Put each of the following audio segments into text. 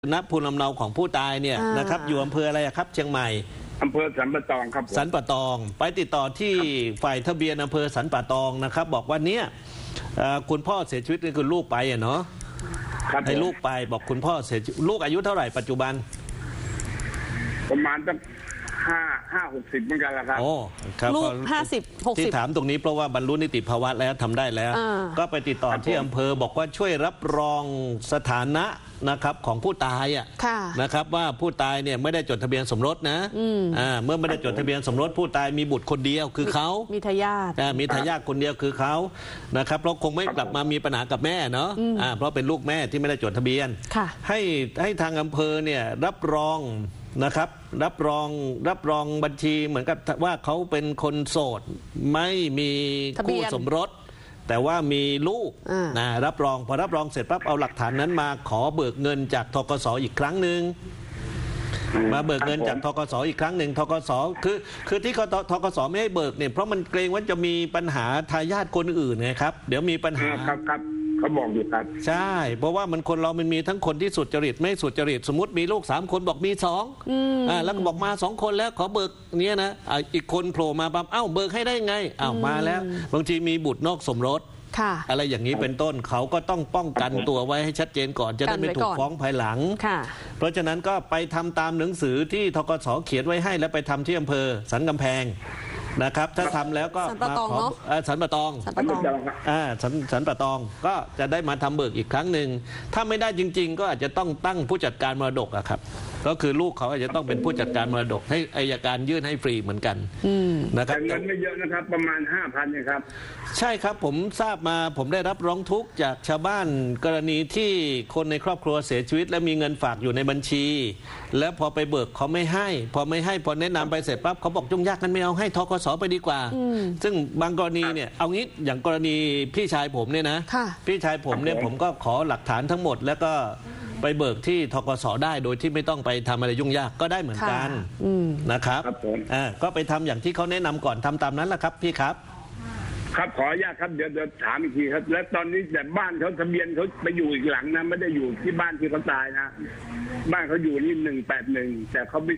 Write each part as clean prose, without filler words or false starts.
ณภูมิลำเนาของผู้ตายเนี่ยนะครับอยู่อำเภออะไรครับเชียงใหม่อำเภอสันป่าตองครับสันป่าตองไปติดต่อที่ฝ่ายทะเบียนอำเภอสันป่าตองนะครับบอกว่าเนี่ยคุณพ่อเสียชีวิตนี่คือลูกไปเนาะให้ลูกไปบอกคุณพ่อเสียลูกอายุเท่าไหร่ปัจจุบันประมาณตั้ง60เหมือนกันแหละครับโอ้ครับลูก50-60 ที่ถามตรงนี้เพราะว่าบรรลุนิติภาวะแล้วทำได้แล้วก็ไปติดต่อที่อำเภอบอกว่าช่วยรับรองสถานะนะครับของผู้ตายนะครับว่าผู้ตายเนี่ยไม่ได้จดทะเบียนสมรสนะเมื่อไม่ได้จดทะเบียนสมรสผู้ตายมีบุตรคนเดียวคือเขามีทายาทมีทายาทคนเดียวคือเขานะครับเพราะคงไม่กลับมามีปัญหากับแม่เนาะเพราะเป็นลูกแม่ที่ไม่ได้จดทะเบียนให้ทางอำเภอเนี่ยรับรองนะครับรับรองบัญชีเหมือนกับว่าเขาเป็นคนโสดไม่มีคู่สมรสแต่ว่ามีลูกนะรับรองพอรับรองเสร็จปั๊บเอาหลักฐานนั้นมาขอเบิกเงินจากธกส.อีกครั้งหนึ่งมาเบิกเงินจากธกส.อีกครั้งหนึ่งธกส.คือที่ธกส.ไม่ให้เบิกเนี่ยเพราะมันเกรงว่าจะมีปัญหาทายาทคนอื่นไงครับเดี๋ยวมีปัญหาครับเขาบอกอยู่ครับใช่เพราะว่ามันคนเรามันมีทั้งคนที่สุจริตไม่สุจริตสมมติมีลูก3คนบอกมี2แล้วก็บอกมา2คนแล้วขอเบิกเนี่ยนะอีกคนโผล่มาปั๊บเอ้าเบิกให้ได้ไงมาแล้วบางทีมีบุตรนอกสมรสอะไรอย่างนี้เป็นต้นเขาก็ต้องป้องกันตัวไว้ให้ชัดเจนก่อนจะได้ไม่ถูกฟ้องภายหลังเพราะฉะนั้นก็ไปทำตามหนังสือที่ธกส.เขียนไว้ให้แล้วไปทำที่อำเภอสันกำแพงนะครับถ้าทำแล้วก็มาขอสันป่าตองสันป่าตองก็จะได้มาทำเบิกอีกครั้งหนึ่งถ้าไม่ได้จริงๆก็อาจจะต้องตั้งผู้จัดการมรดกอะครับก็คือลูกเขาอาจจะต้องเป็นผู้จัดการมรดกให้อัยการยื่นให้ฟรีเหมือนกันนะครับเงินไม่เยอะนะครับประมาณ 5,000 เนี่ยครับใช่ครับผมทราบมาผมได้รับร้องทุกข์จากชาวบ้านกรณีที่คนในครอบครัวเสียชีวิตและมีเงินฝากอยู่ในบัญชีแล้วพอไปเบิกเขาไม่ให้พอแนะนำไปเสร็จปั๊บเขาบอกยุ่งยากกันไม่เอาให้ธกส.ไปดีกว่าซึ่งบางกรณีเนี่ยเอางี้อย่างกรณีพี่ชายผมเนี่ยนะพี่ชายผมเนี่ยผมก็ขอหลักฐานทั้งหมดแล้วก็ไปเบิกที่ธกส.ได้โดยที่ไม่ต้องไปทำอะไรยุ่งยากก็ได้เหมือนกันนะครับก็ไปทำอย่างที่เขาแนะนำก่อนทำตามนั้นแหละครับพี่ครับครับขออนุญาตครับเดี๋ยวถามอีกทีครับและตอนนี้แต่บ้านเขาทะเบียนเขาไปอยู่อีกหลังนะไม่ได้อยู่ที่บ้านที่เขาตายนะบ้านเขาอยู่นี่181แต่เขาไม่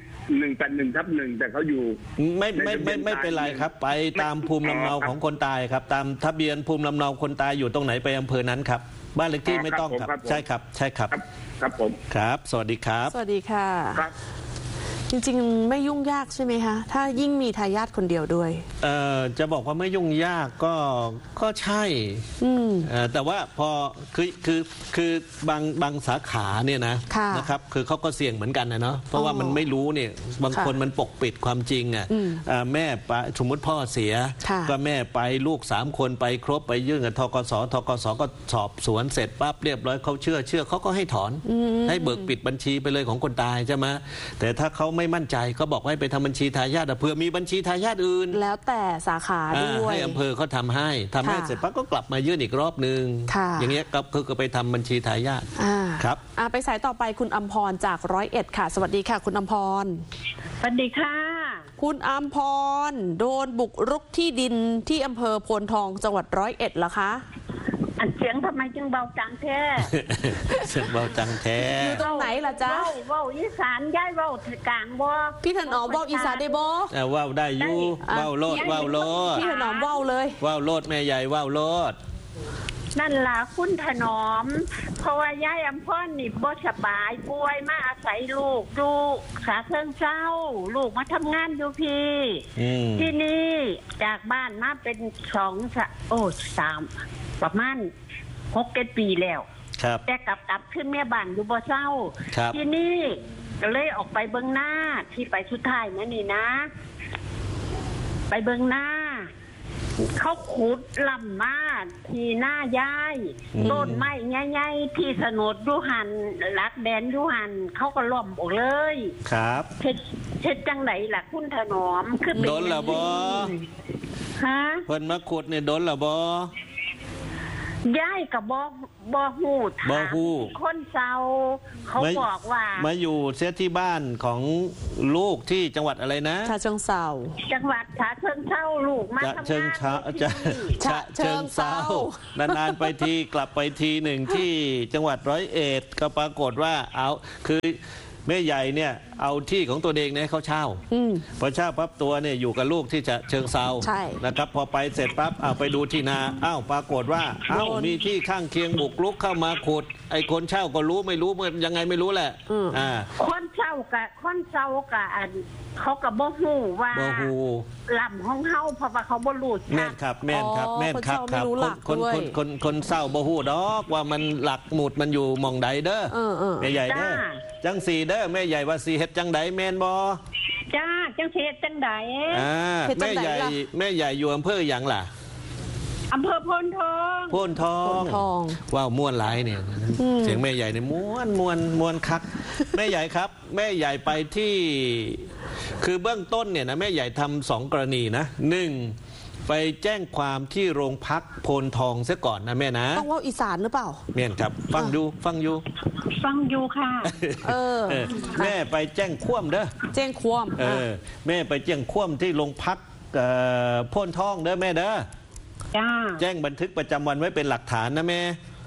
181/1แต่เขาอยู่ไม่เป็นไรครับไปตามภูมิลำเนาของคนตายครับตามทะเบียนภูมิลำเนาคนตายอยู่ตรงไหนไปอำเภอนั้นครับบ้านเลขที่ไม่ต้องครับใช่ครับครับผมครับสวัสดีครับสวัสดีค่ะจริงๆไม่ยุ่งยากใช่ไหมคะถ้ายิ่งมีทายาทคนเดียวด้วยจะบอกว่าไม่ยุ่งยากก็ใช่แต่ว่าพอคือบางสาขาเนี่ยนะครับคือเขาก็เสี่ยงเหมือนกันนะเนาะเพราะว่ามันไม่รู้เนี่ยบางคนมันปกปิดความจริงแม่ไปสมมติพ่อเสียก็แม่ไปลูก3คนไปครบไปยื่นกับธกส.ก็สอบสวนเสร็จปั๊บเรียบร้อยเขาเชื่อเขาก็ให้ถอนให้เบิกปิดบัญชีไปเลยของคนตายใช่ไหมแต่ถ้าเขาไม่มั่นใจเขาบอกให้ไปทำบัญชีทายาทเผื่อมีบัญชีทายาทอื่นแล้วแต่สาขาด้วยให้อำเภอเขาทำให้เสร็จปั๊บก็กลับมายื่นอีกรอบนึงอย่างเงี้ยก็ไปทำบัญชีทายาทครับไปสายต่อไปคุณอัมพรจาก101ค่ะสวัสดีค่ะคุณอัมพรสวัสดีค่ะคุณอัมพรโดนบุกรุกที่ดินที่อำเภอโพนทองจังหวัด101เหรอคะเสียงทำไมจึงเบาจังแท้เสียงเบาจังแท้อยู่ตรงไหนล่ะจ๊ะเว้าอีสานย้ายเว้ากลางบ่พี่ถนอมเว้าอีสานได้บ่เว้าได้อยู่เว้าโลดพี่ถนอมเว้าเลยเว้าโลดแม่ใหญ่เว้าโลดนั่นล่ะคุณถนอมเพราะว่าย้ายอำพรนี่บ่สบายป่วยมาอาศัยลูกดูสาเชิงเศร้าลูกมาทำงานอยู่พี่ที่นี่จากบ้านมาเป็น3ประมาณ6-7 ปีแล้วแต่กลับขึ้นแม่บ้านอยู่บ่เศร้าที่นี่ก็เลยออกไปเบิ่งหน้าที่ไปสุดท้ายนี่นะไปเบิ่งหน้าเขาขุดลำมาที่หน้าย้ายต้นไม้ใหญ่ๆที่สนดยุหันลักแดนยุหันเขาก็ล้อมออกเลยครับเฮ็ดจังไหนล่ะคุณถนอมคือเป็นโดนละบ่ฮะเพิ่นมาขุดเนี่ยโดนละบ่ย้ายกับบ่ฮู้ถามคนเซาเขาบอกว่ามาอยู่เสียที่บ้านของลูกที่จังหวัดอะไรนะฉะเชิงเทราจังหวัดฉะเชิงเทราลูกมาทำงานฉะเชิงเทรานานๆไปทีกลับไปทีหนึ่งที่จังหวัด101ก็ปรากฏว่าคือแม่ใหญ่เนี่ยเอาที่ของตัวเองเนี่ยเขาเช่าพอเช่าปั๊บตัวเนี่ยอยู่กับลูกที่จะเชิงเซานะครับพอไปเสร็จปั๊บไปดูที่นาปรากฏว่ามีที่ข้างเคียงบุกรุกเข้ามาขุดไอ้คนเช่าก็รู้ไม่รู้ยังไงไม่รู้แหละคนเช่ากับเขากับบ่ฮู้ว่าลำของเฮาเพราะว่าเขาบ่รู้แม่นครับคนเศร้าบ่ฮู้ดอกว่ามันหลักหมุดมันอยู่หม่องใดเด้อแม่ใหญ่เด้อจังสีเด้อแม่ใหญ่ว่าสีเฮ็ดจังใดแม่นบ่จ้าจังเฮ็ดจังใดแม่ใหญ่อยู่อำเภอหยังล่ะอำเภอโพนทองว้าวม่วนหลายเนี่ยเสียงแม่ใหญ่เนี่ยม่วนคักแม่ใหญ่ครับแม่ใหญ่ไปที่คือเบื้องต้นเนี่ยนะแม่ใหญ่ทำ2กรณีนะ1ไปแจ้งความที่โรงพักโพนทองซะก่อนนะแม่นะต้องว่าอีสานหรือเปล่าแม่นครับฟังอยู่ค่ะแม่ไปแจ้งคว่ำเด้อแจ้งคว่ำแม่ไปแจ้งคว่ำที่โรงพักโพนทองเด้อแม่เด้อแจ้งบันทึกประจำวันไว้เป็นหลักฐานนะแม่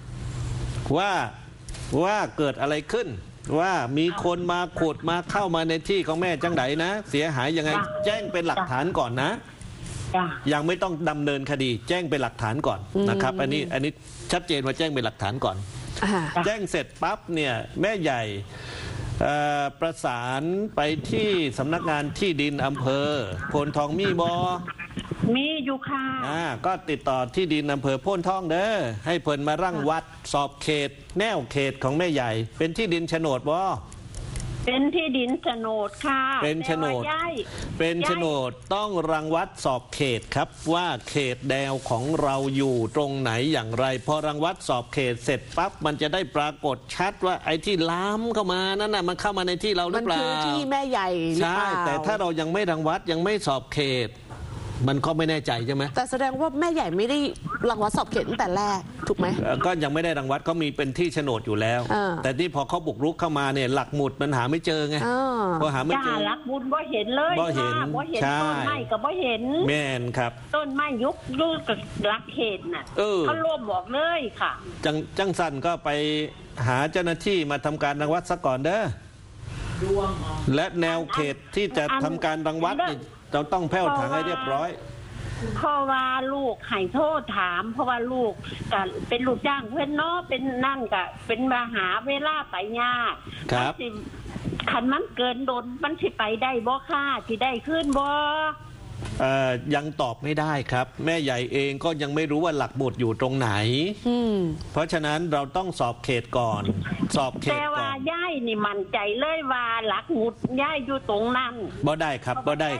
ว่าเกิดอะไรขึ้นว่ามีคนมาขุดมาเข้ามาในที่ของแม่จังไดนะเสียหายยังไงแจ้งเป็นหลักฐานก่อนนะยังไม่ต้องดำเนินคดีแจ้งเป็นหลักฐานก่อนนะครับอันนี้ชัดเจนว่าแจ้งเป็นหลักฐานก่อนแจ้งเสร็จปั๊บเนี่ยแม่ใหญ่ประสานไปที่สำนักงานที่ดินอำเภอโพนทองมีอยู่ค่ะก็ติดต่อที่ดินอำเภอโพนทองเด้อให้เพิ่นมารั่งวัดสอบเขตแนวเขตของแม่ใหญ่เป็นที่ดินโฉนดบ่เป็นที่ดินโฉนดค่ะเป็นโฉนดต้องรังวัดสอบเขตครับว่าเขตแนวของเราอยู่ตรงไหนอย่างไรพอรังวัดสอบเขตเสร็จปั๊บมันจะได้ปรากฏชัดว่าไอ้ที่ล้ำเข้ามานั่นน่ะมันเข้ามาในที่เราหรือเปล่ามันคือที่แม่ใหญ่หรือเปล่าใช่แต่ถ้าเรายังไม่รังวัดยังไม่สอบเขตมันก็ไม่แน่ใจใช่ไหมแต่แสดงว่าแม่ใหญ่ไม่ได้รังวัดสอบเขตตั้งแต่แรกถูกไหมก็ยังไม่ได้รังวัดเขามีเป็นที่โฉนดอยู่แล้วแต่ที่พอเขาบุกรุกเข้ามาเนี่ยหลักหมุดมันหาไม่เจอไงพอหาไม่เจอหลักหมุดบ่เห็นเลยบ่เห็นต้นไม้ก็บ่เห็นแม่นครับต้นไม้ยุกลูกกับหลักเขตน่ะเขารวมบอกเลยค่ะจังสันก็ไปหาเจ้าหน้าที่มาทำการรังวัดซะก่อนเด้อและแนวเขตที่จะทำการรังวัดนี่เราต้องแผ่วถางให้เรียบร้อยเพราะว่าลูกให้โทษถามเพราะว่าลูกก็เป็นลูกจ้างเพื่อนเนาะเป็นนั่นก็เป็นมาหาเวลาไปยากครับคันมันเกินโดนมันสิไปได้บ่ค่ะสิได้ขึ้นบ่ยังตอบไม่ได้ครับแม่ใหญ่เองก็ยังไม่รู้ว่าหลักหมุดอยู่ตรงไหนเพราะฉะนั้นเราต้องสอบเขตก่อนสอบเขตก่อนแต่ว่าย่ายนี่มั่นใจเลยว่าหลักหมุดย่ายอยู่ตรงนั้นบ่ได้ครับ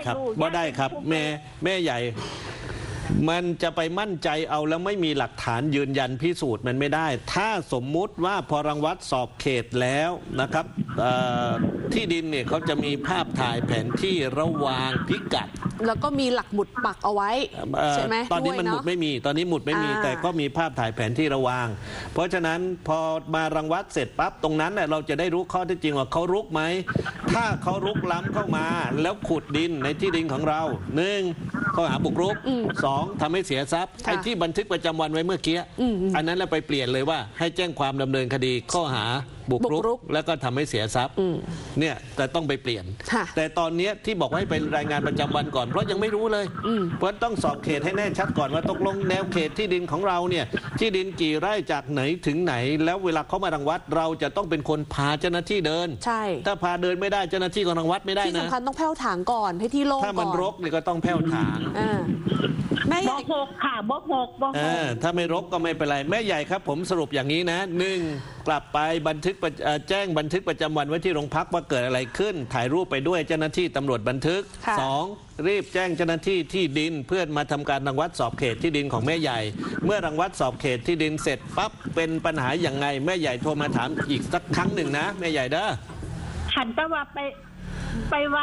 แม่ใหญ่มันจะไปมั่นใจเอาแล้วไม่มีหลักฐานยืนยันพิสูจน์มันไม่ได้ถ้าสมมุติว่าพอรังวัดสอบเขตแล้วนะครับที่ดินเนี่ยเขาจะมีภาพถ่ายแผนที่ระวางพิกัดแล้วก็มีหลักหมุดปักเอาไว้ใช่ไหมตอนนี้มันหมุดไม่มีแต่ก็มีภาพถ่ายแผนที่ระวางเพราะฉะนั้นพอมารังวัดเสร็จปั๊บตรงนั้นเนี่ยเราจะได้รู้ข้อเท็จจริงว่าเขารุกไหมถ้าเขารุกล้ำเข้ามาแล้วขุดดินในที่ดินของเรา1ข้อหาบุกรุก2ทำให้เสียทรัพย์ไอ้ที่บันทึกประจำวันไว้เมื่อกี้อันนั้นเราไปเปลี่ยนเลยว่าให้แจ้งความดำเนินคดีข้อหาบุกรุกแล้วก็ทำให้เสียทรัพย์เนี่ยแต่ต้องไปเปลี่ยนแต่ตอนนี้ที่บอกให้ไปรายงานประจำวันก่อนเพราะยังไม่รู้เลยเพราะต้องสอบเขตให้แน่ชัดก่อนว่าตกลงแนวเขตที่ดินของเราเนี่ยที่ดินกี่ไร่จากไหนถึงไหนแล้วเวลาเขามารังวัดเราจะต้องเป็นคนพาเจ้าหน้าที่เดินใช่ถ้าพาเดินไม่ได้เจ้าหน้าที่ก็รังวัดไม่ได้นะที่สำคัญต้องแผ่วถางก่อนให้ที่โล่งก่อนถ้ามันรกเนี่ยก็ต้องแผ่วถางแม่ใหญ่บอกค่ะบอกถ้าไม่รกก็ไม่เป็นไรแม่ใหญ่ครับผมสรุปอย่างนี้นะ1กลับไปแจ้งบันทึกประจำวันไว้ที่โรงพักว่าเกิดอะไรขึ้นถ่ายรูปไปด้วยเจ้าหน้าที่ตำรวจบันทึก2รีบแจ้งเจ้าหน้าที่ที่ดินเพื่อมาทำการรังวัดสอบเขตที่ดินของแม่ใหญ่เมื่อรังวัดสอบเขตที่ดินเสร็จปั๊บเป็นปัญหาอย่างไงแม่ใหญ่โทรมาถามอีกสักครั้งหนึ่งนะแม่ใหญ่เด้อหันตะว่าไปวัด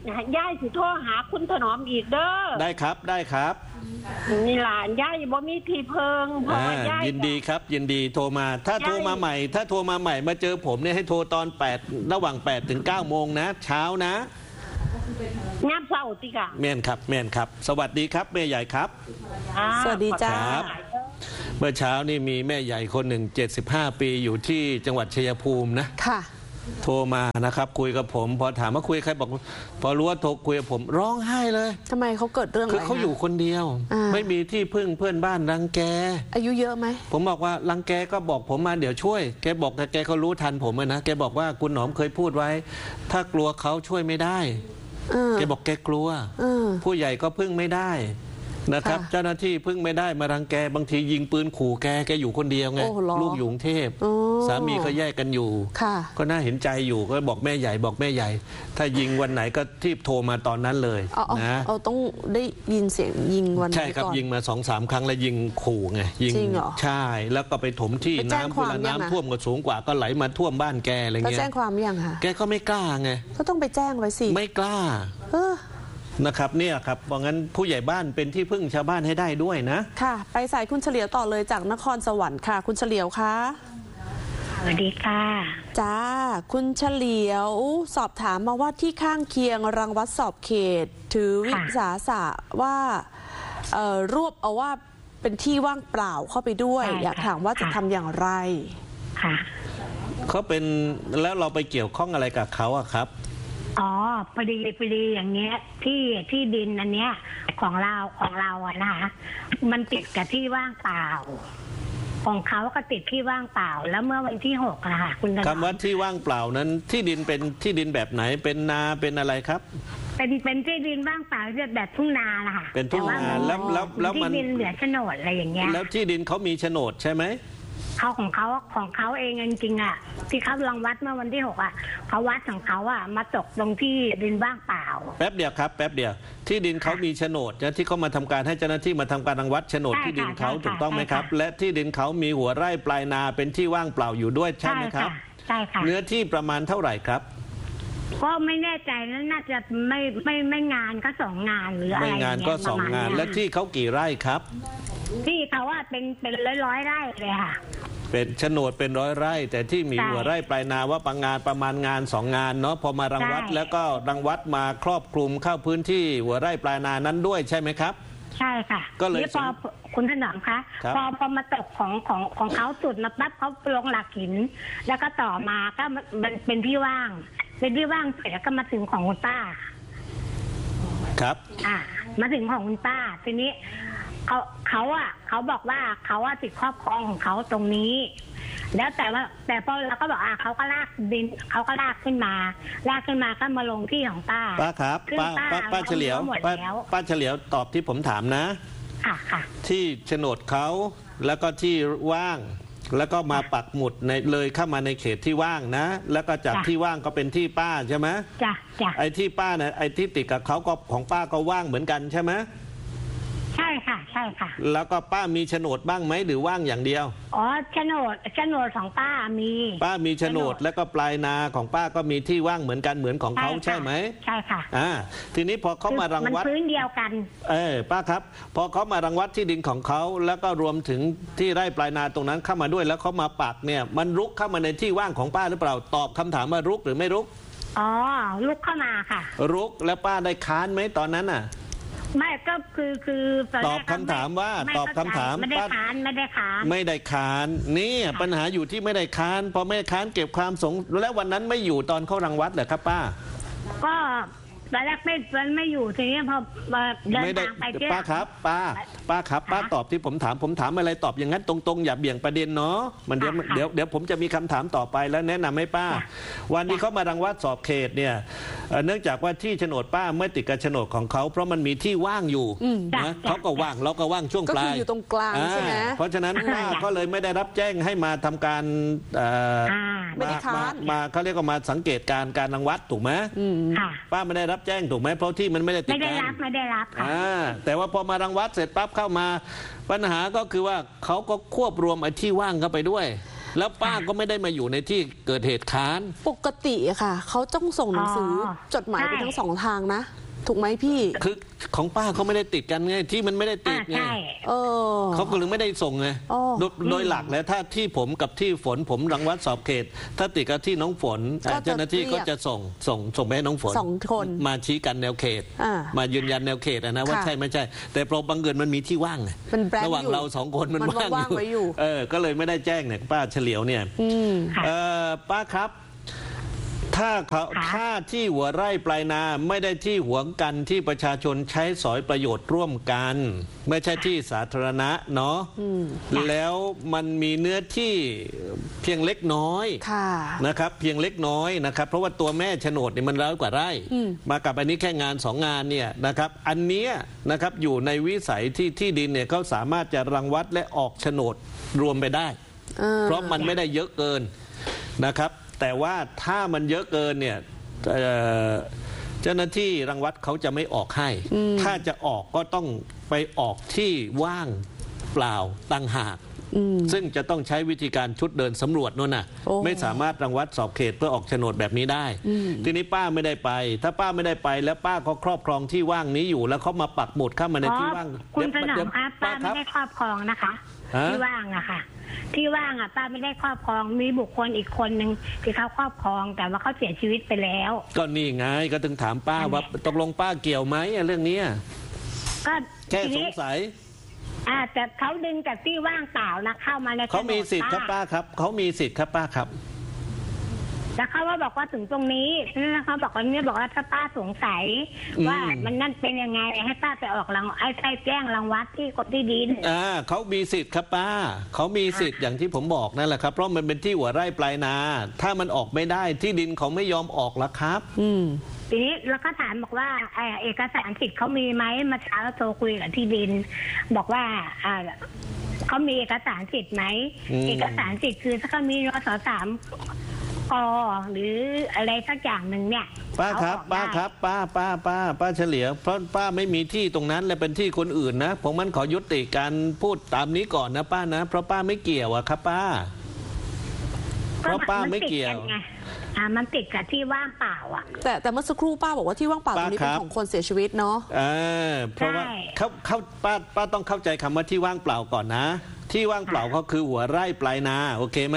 ย่ายสิโทรหาคุณถนอมอีกเด้อได้ครับได้ครับนี่หลานย่ายบ่มีที่เพิงเพราะว่าย่ายยินดีครับยินดีโทรมาถ้าโทรมาใหม่มาเจอผมเนี่ยให้โทรตอน8ระหว่าง8 ถึง 9 โมงนะเช้านะงามเศร้าติค่ะแม่นครับสวัสดีครับแม่ใหญ่ครับสวัสดีจ้าเมื่อเช้านี่มีแม่ใหญ่คนหนึ่ง75 ปีอยู่ที่จังหวัดชัยภูมินะค่ะโทรมานะครับคุยกับผมพอถามว่าคุยใครบอกพอรู้ว่าโทรคุยกับผมร้องไห้เลยทำไมเขาเกิดเรื่องอะไรคือเขาอยู่คนเดียวไม่มีที่พึ่งเพื่อนบ้านรังแกอายุเยอะไหมผมบอกว่ารังแกก็บอกผมมาเดี๋ยวช่วยแกบอกแกเขารู้ทันผมนะแกบอกว่าคุณหนอมเคยพูดไว้ถ้ากลัวเขาช่วยไม่ได้แกบอกแกกลัวผู้ใหญ่ก็พึ่งไม่ได้นะครับเจ้าหน้าที่พึ่งไม่ได้มารังแกบางทียิงปืนขู่แกอยู่คนเดียวไงลูกอยู่กรุงเทพสามีก็แยกกันอยู่ก็น่าเห็นใจอยู่ก็บอกแม่ใหญ่ถ้ายิงวันไหนก็ที่โทรมาตอนนั้นเลยนะต้องได้ยินเสียงยิงวันใช่ครับยิงมา 2-3 ครั้งแล้วยิงขู่ไงยิงใช่แล้วก็ไปถมที่น้ำเวลาน้ำท่วมก็สูงกว่าก็ไหลมาท่วมบ้านแกอะไรเงี้ยแจ้งความยังคะแกก็ไม่กล้าไงก็ต้องไปแจ้งไว้สิไม่กล้านะครับเนี่ยครับเพราะงั้นผู้ใหญ่บ้านเป็นที่พึ่งชาวบ้านให้ได้ด้วยนะค่ะไปสายคุณเฉลียวต่อเลยจากนครสวรรค์ค่ะคุณเฉลียวคะสวัสดีค่ะจ้าคุณเฉลียวสอบถามมาว่าที่ข้างเคียงรังวัดสอบเขตถือวิสาสะว่ารวบเอาว่าเป็นที่ว่างเปล่าเข้าไปด้วยอยากถามว่าจะทำอย่างไรค่ะเขาเป็นแล้วเราไปเกี่ยวข้องอะไรกับเขาอะครับอ๋อพอดีอย่างเงี้ยที่ดินอันเนี้ยของเราอะนะคะมันติดกับที่ว่างเปล่าของเขาก็ติดที่ว่างเปล่าแล้วเมื่อวันที่6นะคะคุณคำว่าที่ว่างเปล่านั้นที่ดินเป็นที่ดินแบบไหนเป็นนาเป็นอะไรครับเป็นที่ดินว่างเปล่าแบบทุ่งนาล่ะเป็นทุ่งนาแล้วมันที่ดินเหลือโฉนดอะไรอย่างเงี้ยแล้วที่ดินเขามีโฉนดใช่ไหมของเขาเองจริงๆอ่ะที่เขาลองวัดเมื่อวันที่6อ่ะเขาวัดของเขาอ่ะมาตกตรงที่ดินว่างเปล่าแป๊บเดียวครับแป๊บเดียวที่ดินเขามีโฉนดนะที่เขามาทำการให้เจ้าหน้าที่มาทำการรังวัดโฉนดที่ดินเขาถูกต้องไหมครับและที่ดินเขามีหัวไร่ปลายนาเป็นที่ว่างเปล่าอยู่ด้วยใช่ไหมครับใช่ค่ะเนื้อที่ประมาณเท่าไหร่ครับก็ไม่แน่ใจแล้วน่าจะไม่งานก็2 งานหรืออะไรไม่งานก็2 งานและที่เขากี่ไร่ครับที่เขาว่าเป็นร้อยไร่เลยค่ะเป็นโฉนดเป็น100 ไร่แต่ที่มีหัวไร่ปลายนาว่าประมาณงาน2 งานเนาะพอมารังวัดแล้วก็รังวัดมาครอบคลุมเข้าพื้นที่หัวไร่ปลายนานั้นด้วยใช่ไหมครับใช่ค่ะก็เลยพอคุณถนอมคะพอมาตกของเขาสุดมาปั๊บเขาลงหลักหินแล้วก็ต่อมาก็มันเป็นที่ว่างเสร็จแล้วก็มาถึงของคุณป้าครับมาถึงของคุณป้าทีนี้เขาบอกว่าเขาติดครอบครองของเขาตรงนี้แล้วแต่พอเราก็บอกเขาก็ลากดินเขาก็ลากขึ้นมาก็มาลงที่ของป้าครับป้าเฉลียวป้าเฉลียวตอบที่ผมถามนะค่ะที่โฉนดเขาแล้วก็ที่ว่างแล้วก็มาปักหมุดเลยเข้ามาในเขตที่ว่างนะแล้วก็จากที่ว่างก็เป็นที่ป้าใช่ไหมจ้ะไอ้ที่ป้าเนี่ยไอ้ที่ติดกับเขาก็ของป้าก็ว่างเหมือนกันใช่ไหมใช่ค่ะแล้วก็ป้ามีโฉนดบ้างไหมหรือว่างอย่างเดียวอ๋อโฉนดของป้ามีโฉนดแล้วก็ปลายนาของป้าก็มีที่ว่างเหมือนกันเหมือนของเขาใช่ไหมใช่ค่ะทีนี้พอเขามารังวัดมันพื้นเดียวกันป้าครับพอเขามารังวัดที่ดินของเขาแล้วก็รวมถึงที่ไร่ปลายนาตรงนั้นเข้ามาด้วยแล้วเขามาปักเนี่ยมันรุกเข้ามาในที่ว่างของป้าหรือเปล่าตอบคำถามว่ารุกหรือไม่รุกอ๋อรุกเข้ามาค่ะรุกแล้วป้าได้ค้านไหมตอนนั้นน่ะไม่ก็คือตอบคำถามว่าตอบคำถามไม่ได้ค้านนี่ปัญหาอยู่ที่ไม่ได้ค้านพอไม่ได้ค้านเก็บความสงแล้ววันนั้นไม่อยู่ตอนเข้ารังวัดเหรอครับป้าก็ตอนแรกไม่อยู่ทีนี้พอเดินทางไปป้าครับป้าตอบที่ผมถามอะไรตอบอย่างนั้นตรงๆอย่าเบี่ยงประเด็นเนาะมันเดี๋ยวผมจะมีคำถามต่อไปแล้วแนะนำให้ป้าวันที่เขามารังวัดสอบเขตเนี่ยเนื่องจากว่าที่โฉนดป้าไม่ติดกับโฉนดของเขาเพราะมันมีที่ว่างอยู่นะเขาก็ว่างเราก็ว่างช่วงปลายก็คืออยู่ตรงกลางใช่ไหมเพราะฉะนั้นป้าก็เลยไม่ได้รับแจ้งให้มาทำการมาเขาเรียกว่ามาสังเกตการรังวัดถูกไหมป้าไม่ได้รับแจ้งถูกไหมเพราะที่มันไม่ได้ติดกันไม่ได้รับแต่ว่าพอมารังวัดเสร็จปั๊บเข้ามาปัญหาก็คือว่าเขาก็ควบรวมไอ้ที่ว่างเข้าไปด้วยแล้วป้าก็ไม่ได้มาอยู่ในที่เกิดเหตุค้านปกติอะค่ะเขาต้องส่งหนังสือจดหมายไปทั้ง2 ทางนะถูกไหมพี่คือของป้าเขาไม่ได้ติดกันไงที่มันไม่ได้ติดไงเขาก็เลยไม่ได้ส่งไงโดยหลักแล้วถ้าที่ผมกับที่ฝนผมรังวัดสอบเขตถ้าติดกับที่น้องฝนเจ้าหน้าที่ก็จะส่งไปให้น้องฝน 2 คนมาชี้กันแนวเขตมายืนยันแนวเขตนะว่าใช่ไม่ใช่แต่พอบังเอิญมันมีที่ว่างระหว่างเรา2 คนมันว่างอยู่ก็เลยไม่ได้แจ้งเนี่ยป้าเฉลียวเนี่ยป้าครับถ้าที่หัวไร่ปลายนาไม่ได้ที่หวงกันที่ประชาชนใช้สอยประโยชน์ร่วมกันไม่ใช่ที่สาธารณะเนาะแล้วมันมีเนื้อที่เพียงเล็กน้อยนะครับเพียงเล็กน้อยนะครับเพราะว่าตัวแม่โฉนดเนี่ยมัน100 กว่าไร่มากับอันนี้แค่งาน2 งานเนี่ยนะครับอันเนี้ยนะครับอยู่ในวิสัยที่ดินเนี่ยเขาสามารถจะรังวัดและออกโฉนดรวมไปได้เพราะมันไม่ได้เยอะเกินนะครับแต่ว่าถ้ามันเยอะเกินเนี่ยเจ้าหน้าที่รังวัดเขาจะไม่ออกให้ถ้าจะออกก็ต้องไปออกที่ว่างเปล่าต่างหากซึ่งจะต้องใช้วิธีการชุดเดินสำรวจนั่นน่ะไม่สามารถรังวัดสอบเขตเพื่อออกโฉนดแบบนี้ได้ทีนี้ป้าไม่ได้ไปถ้าป้าไม่ได้ไปแล้วป้าก็ครอบครองที่ว่างนี้อยู่แล้วเขามาปักหมุดเข้ามาในที่ว่างคุณถนอมครับป้าไม่ได้ครอบครองนะคะที่ว่างอะค่ะที่ว่างอ่ะป้าไม่ได้ครอบครองมีบุคคลอีกคนหนึ่งที่เขาครอบครองแต่ว่าเขาเสียชีวิตไปแล้วก็นี่ไงก็ถึงถามป้าว่าตกลงป้าเกี่ยวไหมเรื่องนี้ก็แค่สงสัยแต่เขาดึงจากที่ว่างเปล่านะเข้ามาในเขามีสิทธิ์ครับป้าครับเขามีสิทธิ์ครับป้าครับแล้วเขาว่าบอกว่าถึงตรงนี้เขาบอกว่าเนี่ยบอกว่าถ้าป้าสงสัยว่ามันนั่นเป็นยังไงให้ป้าไปออกรังไอ้แจ้งรังวัดที่กฎที่ดินเขามีสิทธิ์ครับป้าเขามีสิทธิ์อย่างที่ผมบอกนั่นแหละครับเพราะมันเป็นที่หัวไร่ปลายนาถ้ามันออกไม่ได้ที่ดินเขาไม่ยอมออกแล้วครับทีนี้เราก็ถามบอกว่าเอกสารสิทธิ์เขามีไหมมาเช้าโทรคุยกับที่ดินบอกว่าเขามีเอกสารสิทธิ์ไหมเอกสารสิทธิ์คือถ้าเขามีนส.3 หรืออะไรสักอย่างหนึ่งเนี่ยป้าครับป้าครับป้าเฉลียวเพราะป้าไม่มีที่ตรงนั้นและเป็นที่คนอื่นนะผมมันขอยุติการพูดตามนี้ก่อนนะป้านะเพราะป้าไม่เกี่ยวอะครับป้าเพราะป้าไม่เกี่ยวมันติดกับที่ว่างเปล่าอ่ะแต่เมื่อสักครู่ป้าบอกว่าที่ว่างเปล่าตรงนี้เป็นของคนเสียชีวิตเนาะเพราะว่าป้าต้องเข้าใจคำว่าที่ว่างเปล่าก่อนนะที่ว่างเปล่าก็คือหัวไร่ปลายนาโอเคไหม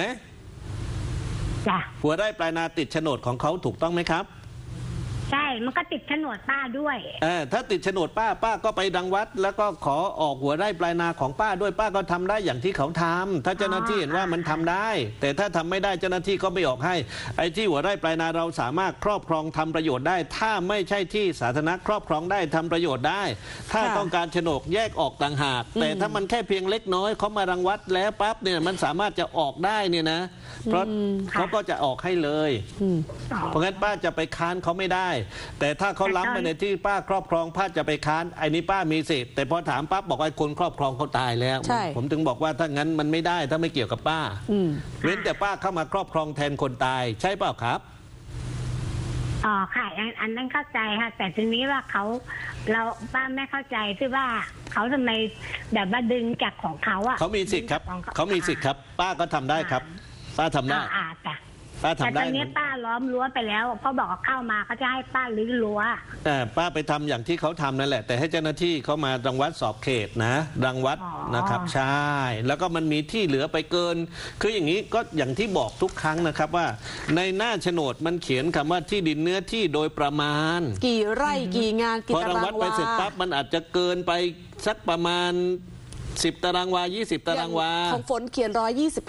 หัวไร่ปลายนาติดโฉนดของเขาถูกต้องไหมครับใช่มันก็ติดโฉนดป้าด้วยถ้าติดโฉนดป้าก็ไปรังวัดแล้วก็ขอออกหัวไร่ปลายนาของป้าด้วยป้าก็ทำได้อย่างที่เขาทำถ้าเจ้าหน้าที่เห็นว่ามันทำได้แต่ถ้าทำไม่ได้เจ้าหน้าที่ก็ไม่ออกให้ไอ้ที่หัวไร่ปลายนาเราสามารถครอบครองทำประโยชน์ได้ถ้าไม่ใช่ที่สาธารณะครอบครองได้ทำประโยชน์ได้ถ้าต้องการโฉนดแยกออกต่างหากแต่ถ้ามันแค่เพียงเล็กน้อยเขามารังวัดแล้วปั๊บเนี่ยมันสามารถจะออกได้เนี่ยนะเพราะเขาก็จะออกให้เลยเพราะงั้นป้าจะไปค้านเขาไม่ได้แต่ถ้าเขาล้ำไปในที่ป้าครอบครองป้าจะไปค้านไอ้นี้ป้ามีสิทธิ์แต่พอถามปั๊บบอกว่าคนครอบครองเขาตายแล้วผมถึงบอกว่าถ้างั้นมันไม่ได้ถ้าไม่เกี่ยวกับป้าเว้นแต่ป้าเข้ามาครอบครองแทนคนตายใช่เปล่าครับค่ะอันนั้นเข้าใจค่ะแต่ทีนี้ว่าเราป้าไม่เข้าใจที่ว่าเขาทำไมแบบว่าดึงจากของเขาอ่ะเขามีสิทธิ์ครับเขามีสิทธิ์ครับป้าก็ทำได้ครับป้าทำได้ป้าทำได้แต่ตอนนี้ป้าล้อมรั้วไปแล้วเพราะบอกว่าเข้ามาเขาจะให้ป้ารื้อรั้วป้าไปทำอย่างที่เขาทำนั่นแหละแต่ให้เจ้าหน้าที่เขามารังวัดสอบเขตนะรังวัดนะครับใช่แล้วก็มันมีที่เหลือไปเกินคืออย่างนี้ก็อย่างที่บอกทุกครั้งนะครับว่าในหน้าโฉนดมันเขียนคำว่าที่ดินเนื้อที่โดยประมาณกี่ไร่กี่งานกี่ตารางวาพอรังวัดไปเสร็จปั๊บมันอาจจะเกินไปสักประมาณ10 ตารางวา20 ตารางวาของฝนเขียน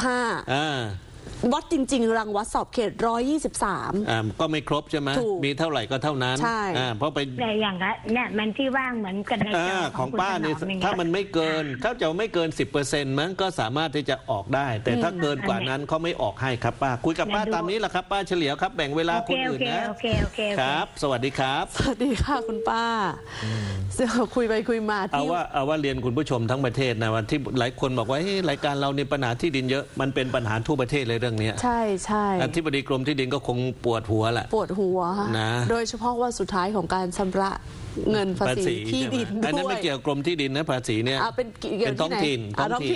125วัดจริงๆรังวัดสอบเขต123 ก็ไม่ครบใช่ไหมมีเท่าไหร่ก็เท่านั้นใช่เพราะไปอย่างเนี่ยมันที่ว่างเหมือนกันในของป้านี่ถ้ามันไม่เกินเขาจะไม่เกิน 10% มั้งก็สามารถที่จะออกได้แต่ถ้าเกินกว่านั้นเขาไม่ออกให้ครับป้าคุยกับป้าตามนี้แหละครับป้าเฉลียวครับแบ่งเวลาคนอื่นนะโอเคครับสวัสดีครับสวัสดีค่ะคุณป้าคุยไปคุยมาเอาว่าเรียนคุณผู้ชมทั้งประเทศนะว่าที่หลายคนบอกว่ารายการเราในปัญหาที่ดินเยอะมันเป็นปัญหาทั่วประเทศเลยรื่องนี้ใช่ใช่อธิบดีกรมที่ดินก็คงปวดหัวแหละปวดหัวนะโดยเฉพาะว่าสุดท้ายของการชำระเงินภาษีที่ดินด้วยอันนั้นไม่เกี่ยวกับกรมที่ดินนะภาษีเนี่ยเป็นท้องถิ่น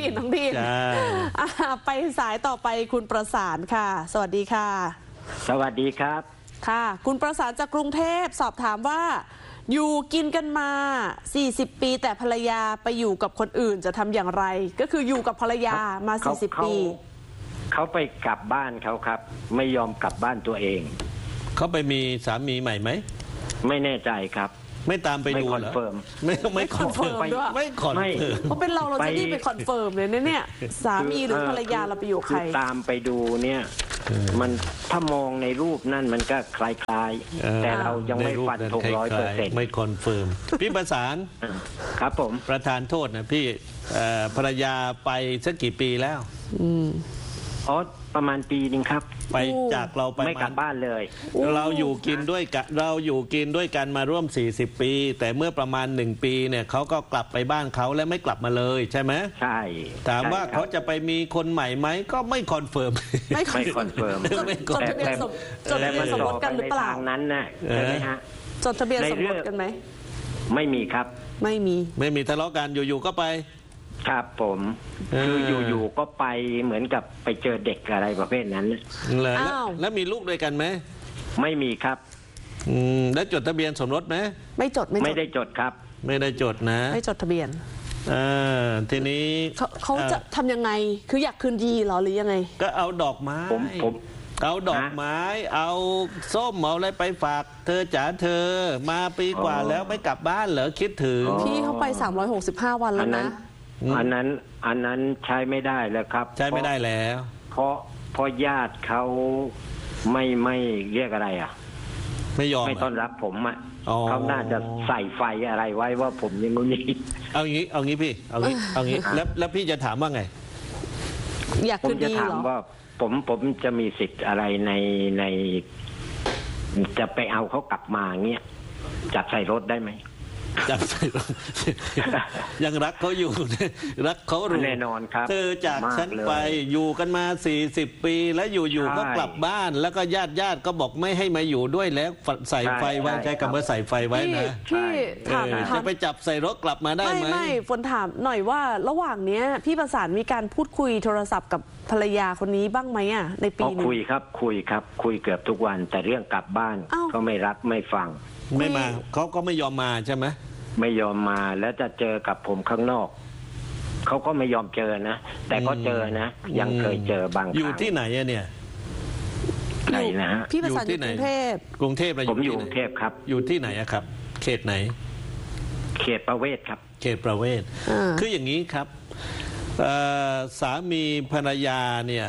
ไปสายต่อไปคุณประสานค่ะสวัสดีค่ะสวัสดีครับค่ะคุณประสานจากกรุงเทพสอบถามว่าอยู่กินกันมา40ปีแต่ภรรยาไปอยู่กับคนอื่นจะทำอย่างไรก็คืออยู่กับภรรยามา40ปีเขาไปกลับบ้านเขาครับไม่ยอมกลับบ้านตัวเองเขาไปมีสามีใหม่ไหมไม่แน่ใจครับไม่ตามไปดูเหรอไม่คอนเฟิร์มด้วยไม่คอนเฟิร์มเพราะเป็นเราจะรีบไปคอนเฟิร์มเลยเนี่ยสามีหรือภรรยาเราไปอยู่ใครตามไปดูเนี่ยมันถ้ามองในรูปนั่นมันก็คล้ายๆแต่เรายังไม่ฟันธง100% ไม่คอนเฟิร์มพี่ประสานครับผมประธานโทษนะพี่ภรรยาไปสักกี่ปีแล้วอ๋อประมาณปีนึงครับไปจากเราไปไม่กลับบ้านเลยเราอยู่กินด้วยกันมาร่วม40ปีแต่เมื่อประมาณ1ปีเนี่ยเขาก็กลับไปบ้านเขาและไม่กลับมาเลยใช่ไหมใช่ถามว่าเขาจะไปมีคนใหม่ไหมก็ไม่คอนเฟิร์มไม่คอนเฟิร์มจดทะเบียนสมรสกันหรือเปล่านั้นน่ะใช่ไหมฮะจดทะเบียนสมรสกันไหมไม่มีครับไม่มีทะเลาะกันอยู่ๆก็ไปครับผมคืออยู่ๆก็ไปเหมือนกับไปเจอเด็กอะไรประเภทนั้นแล้วมีลูกด้วยกันไหมไม่มีครับแล้วจดทะเบียนสมรสไหมไม่จดไม่ได้จดครับไม่ได้จดนะไม่จดทะเบียนทีนี้เขาจะทำยังไงคืออยากคืนดีหรอหรือยังไงก็เอาดอกไม้เอาดอกไม้เอาส้มเอาอะไรไปฝากเธอจ๋าเธอมาปีกว่าแล้วไม่กลับบ้านเหรอคิดถึงพี่เขาไป365วันแล้วนะอันนั้นใช้ไม่ได้แล้วครับใช้ไม่ได้แล้วเพราะญาติเขาไม่เรียกอะไรอ่ะไม่ยอมไม่ต้อนรับผมอ่ะเขาน่าจะใส่ไฟอะไรไว้ว่าผมยังไม่มีเอางี้พี่เอางี้แล้วพี่จะถามว่าไงอยากคืนดีเหรอผมจะถามว่าผมจะมีสิทธิ์อะไรในจะไปเอาเขากลับมาเงี้ยจับใส่รถได้ไหมจับใส่ยังรักเขาอยู่รักเขาแน่นอนครับเธอจากฉันไปอยู่กันมา40ปีแล้วอยู่ๆก็กลับบ้านแล้วก็ญาติก็บอกไม่ให้มาอยู่ด้วยแล้วใส่ไฟไว้ใช้คำว่าใส่ไฟไว้นะพี่ถามจะไปจับใส่รถกลับมาได้ไหมไม่ฝนถามหน่อยว่าระหว่างเนี้ยพี่ประสานมีการพูดคุยโทรศัพท์กับภรรยาคนนี้บ้างไหมอ่ะในปีนี้คุยครับคุยเกือบทุกวันแต่เรื่องกลับบ้านเขาไม่รับไม่ฟังไม่มาเขาก็ไม่ยอมมาใช่ไหมไม่ยอมมาแล้วจะเจอกับผมข้างนอกเขาก็ไม่ยอมเจอนะแต่ก็เจอนะยังเคยเจอบางครั้งอยู่ที่ไหนเนี่ยไหนนะฮะพี่ประสานอยู่กรุงเทพผมอยู่กรุงเทพครับอยู่ที่ไหนครับเขตไหนเขตประเวศครับเขตประเวศคืออย่างนี้ครับสามีภรรยาเนี่ย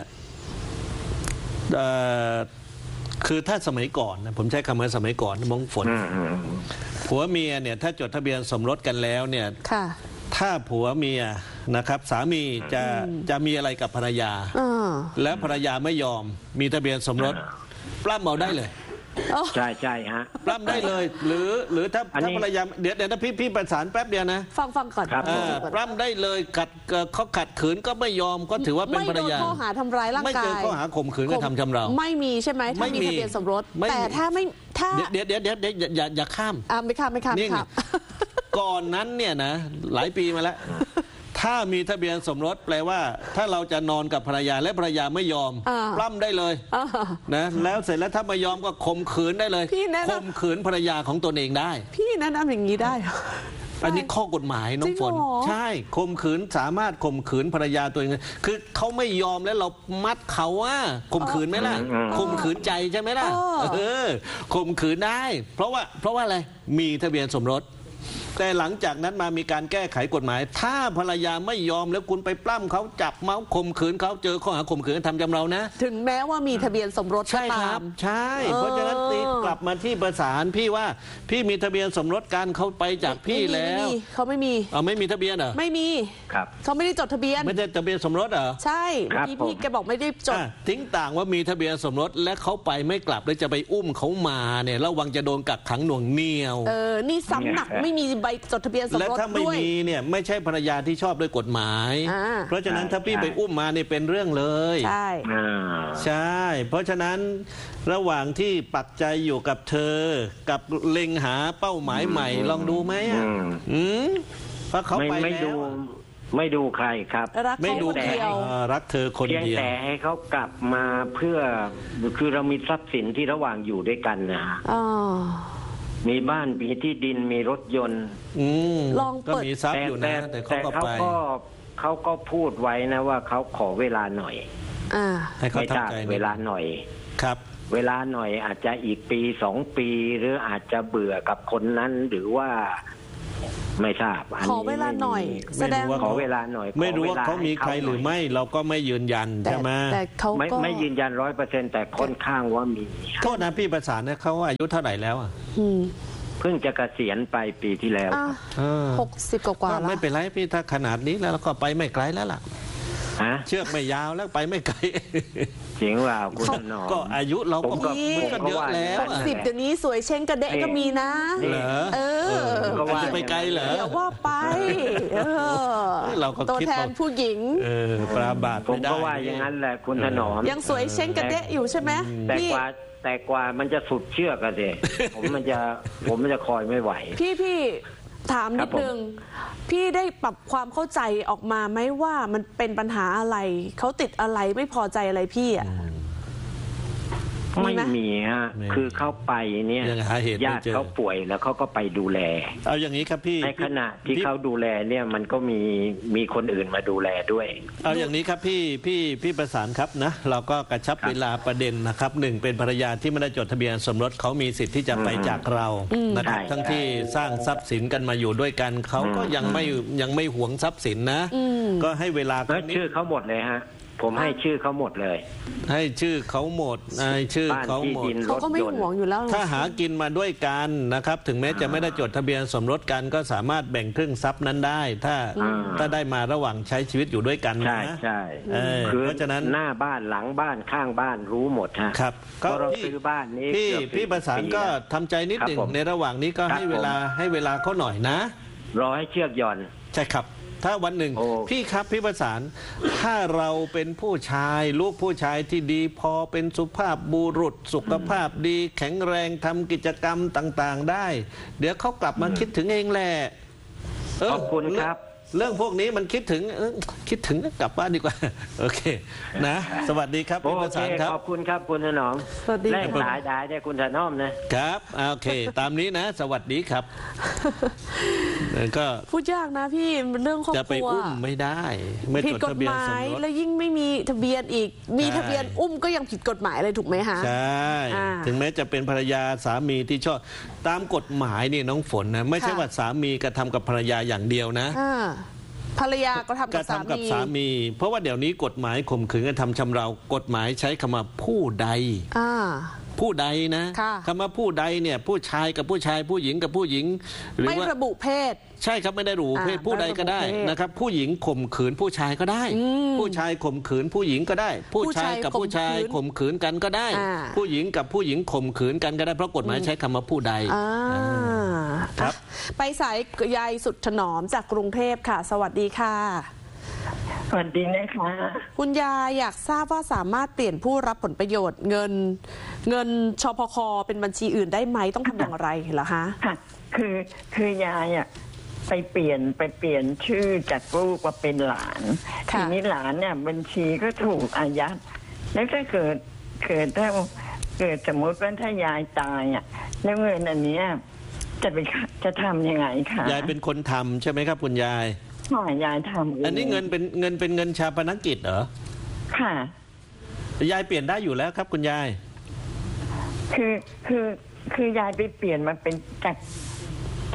คือถ้าสมัยก่อนนะผมใช้คำว่าสมัยก่อนมองฝนผัวเมียเนี่ยถ้าจดทะเบียนสมรสกันแล้วเนี่ยถ้าผัวเมียนะครับสามีจะมีอะไรกับภรรยาแล้วภรรยาไม่ยอมมีทะเบียนสมรสปล้ำเอาได้เลยใช่ฮะปล้ำได้เลยหรือถ้าภรรยาเดี๋ยวถ้าพี่ประสานแป๊บเดียวนะฟังก่อนปล้ำได้เลยเขาขัดขืนก็ไม่ยอมก็ถือว่าเป็นภรรยาไม่โดนข้อหาทำร้ายร่างกายไม่เจอข้อหาข่มขืนกระทำชำเราไม่มีใช่ไหมถ้ามีทะเบียนสมรสแต่ถ้าเดี๋ยวอย่าข้ามไม่ข้ามก่อนนั้นเนี่ยนะหลายปีมาแล้วถ้ามีทะเบียนสมรสแปลว่าถ้าเราจะนอนกับภรรยาและภรรยาไม่ยอมปล้ำได้เลยนะแล้วเสร็จแล้วถ้าไม่ยอมก็ข่มขืนได้เลยข่มขืนภรรยาของตนเองได้พี่แนะนำอย่างนี้ได้อันนี้ข้อกฎหมายน้องฝนใช่ข่มขืนสามารถข่มขืนภรรยาตัวเองคือเขาไม่ยอมแล้วเรามัดเขาว่าข่มขืนไหมล่ะข่มขืนใจใช่ไหมล่ะข่มขืนได้เพราะว่าอะไรมีทะเบียนสมรสแต่หลังจากนั้นมามีการแก้ไขกฎหมายถ้าภรรยาไม่ยอมแล้วคุณไปปล้ำเขาจับเมาข่มขืนเขาเจอข้อหาข่มขืนทำจำเรานะถึงแม้ว่ามีทะเบียนสมรสใช่ครับใช่เพราะฉะนั้นตีกลับลับมาที่ประสานพี่ว่าพี่มีทะเบียนสมรสกันเขาไปจากพี่แล้วเขาไม่มีไม่มีทะเบียนเหรอไม่มีครับเขาไม่ได้จดทะเบียนไม่ได้ทะเบียนสมรสเหรอใช่พี่แกบอกไม่ได้จดทิ้งต่างว่ามีทะเบียนสมรสและเขาไปไม่กลับแล้วจะไปอุ้มเขามาเนี่ยระวังจะโดนกักขังหน่วงเหนี่ยวนี่ซ้ำหนักไม่มีใบจดทะเบียนสมรสด้วยและถ้าไม่มีเนี่ยไม่ใช่ภรรยาที่ชอบด้วยกฎหมายเพราะฉะนั้นถ้าพี่ไปอุ้มมาเนี่ยเป็นเรื่องเลยใช่ใช่เพราะฉะนั้นระหว่างที่ปักใจอยู่กับเธอกับเล็งหาเป้าหมายใหม่ลองดูไหมเพราะเขาไปแล้วไม่ดูใครครับไม่ดูแต่รักเธอคนเดียวแต่ให้เขากลับมาเพื่อคือเรามีทรัพย์สินที่ระหว่างอยู่ด้วยกันนะมีบ้านมีที่ดินมีรถยนต์ลองเปิดมีทรัพย์อยู่นะแต่เขาก็พูดไว้นะว่าเขาขอเวลาหน่อยให้เขาทำใจเวลาหน่อยครับเวลาหน่อยอาจจะอีกปี2 ปีหรืออาจจะเบื่อกับคนนั้นหรือว่าไม่ทราบขอเวลาหน่อยแสดงขอเวลาหน่อยไม่รู้ว่าเขามีใครหรือไม่เราก็ไม่ยืนยันใช่ไหมแต่เขาก็ไม่ยืนยัน100%แต่ค่อนข้างว่ามีโทษนะพี่ประสานเนี่ยเขาอายุเท่าไหร่แล้วเพิ่งจะเกษียณไปปีที่แล้ว 60 กว่าแล้วไม่เป็นไรพี่ถ้าขนาดนี้แล้วก็ไปไม่ไกลแล้วล่ะเชือกไม่ยาวแล้วไปไม่ไกลจริงว่าคุณหนอก็อายุเราก็เยอะแล้ว 10เดี๋ยวนี้สวยเช่งกระเดะก็มีนะเหรอก็ว่าไปไกลเหรอเดี๋ยวว่าไปเราก็ตัวแทนผู้หญิงปราบาทผมก็ว่าอย่างนั้นแหละคุณถนอมยังสวยเช่งกระเดะอยู่ใช่ไหมแต่กว่ามันจะสุดเชือกกันสิผมมันจะคอยไม่ไหวพี่ถามนิดนึงพี่ได้ปรับความเข้าใจออกมาไหมว่ามันเป็นปัญหาอะไรเขาติดอะไรไม่พอใจอะไรพี่ไม่มีฮะคือเขาไปเนี่ยญาติเขาป่วยแล้วเขาก็ไปดูแลเอาอย่างนี้ครับพี่ในขณะที่เขาดูแลเนี่ยมันก็มีคนอื่นมาดูแลด้วยเอาอย่างนี้ครับพี่ประสานครับนะเราก็กระชับเวลาประเด็นนะครับ1เป็นภรรยาที่ไม่ได้จดทะเบียนสมรสเขามีสิทธิ์ที่จะไปจากเรานะครับทั้งที่สร้างทรัพย์สินกันมาอยู่ด้วยกันเขาก็ยังไม่หวงทรัพย์สินนะก็ให้เวลาชื่อเขาหมดเลยฮะผมให้ชื่อเขาหมดเลยให้ชื่อเขาหมดชื่อเขาหมดเขาก็ไม่หวงอยู่แล้วถ้าหากินมาด้วยกันนะครับถึงแม้จะไม่ได้จดทะเบียนสมรสกันก็สามารถแบ่งครึ่งทรัพย์นั้นได้ถ้าได้มาระหว่างใช้ชีวิตอยู่ด้วยกันนะใช่เพราะฉะนั้นหน้าบ้านหลังบ้านข้างบ้านรู้หมดฮะครับก็เราซื้อบ้านนี้พี่ประสานก็ทำใจนิดหนึ่งในระหว่างนี้ก็ให้เวลาเขาหน่อยนะรอให้เชือกหย่อนใช่ครับถ้าวันหนึ่งพี่ครับพี่ประสานถ้าเราเป็นผู้ชายลูกผู้ชายที่ดีพอเป็นสุภาพบุรุษสุขภาพดีแข็งแรงทำกิจกรรมต่างๆได้เดี๋ยวเขากลับมาคิดถึงเองแหละขอบคุณครับเรื่องพวกนี้มันคิดถึงกลับบ้านดีกว่าโอเคนะสวัสดีครับพี่ประสานครับขอบคุณครับคุณถนอมสวัสดีแรกหลายได้ได้คุณถนอมนะครับโอเคตามนี้นะสวัสดีครับก็พูดยากนะพี่เรื่องครอบครัวจะไปอุ้มไม่ได้ผิดกฎหมายแล้วยิ่งไม่มีทะเบียนอีกมีทะเบียนอุ้มก็ยังผิดกฎหมายเลยถูกไหมคะใช่ถึงแม้จะเป็นภรรยาสามีที่ชอบตามกฎหมายนี่น้องฝนนะไม่ใช่ว่าสามีกระทำกับภรรยาอย่างเดียวนะภรรยาก็ทำกับสามีเพราะว่าเดี๋ยวนี้กฎหมายข่มขืนกระทำชำเรากฎหมายใช้คำว่าผู้ใดผู้ใดนะคำว่าผู้ใดเนี่ยผู้ชายกับผู้ชายผู้หญิงกับผู้หญิงไม่ระบุเพศใช่ครับไม่ได้ระบุเพศผู้ใดก็ได้นะครับผู้หญิงข่มขืนผู้ชายก็ได้ผู้ชายข่มขืนผู้หญิงก็ได้ผู้ชายกับผู้ชายข่มขืนกันก็ได้ผู้หญิงกับผู้หญิงข่มขืนกันก็ได้เพราะกฎหมายใช้คำว่าผู้ใดครับไปสายยายสุดถนอมจากกรุงเทพค่ะสวัสดีค่ะสวัสดีนะคะคุณยายอยากทราบว่าสามารถเปลี่ยนผู้รับผลประโยชน์เงินชพค.เป็นบัญชีอื่นได้ไหมต้องทำอย่างไรเหรอคะค่ะคือยายอ่ะไปเปลี่ยนชื่อจากลูกมาเป็นหลานทีนี้หลานเนี่ยบัญชีก็ถูกอายัดแล้วถ้าเกิดสมมติว่าถ้ายายตายอ่ะแล้วเงินอันนี้จะทำยังไงคะยายเป็นคนทำใช่ไหมครับคุณยายยายทำอันนี้เงินเป็นเงินชาปนกิจเหรอค่ะยายเปลี่ยนได้อยู่แล้วครับคุณยายคือยายไปเปลี่ยนมาเป็นจาก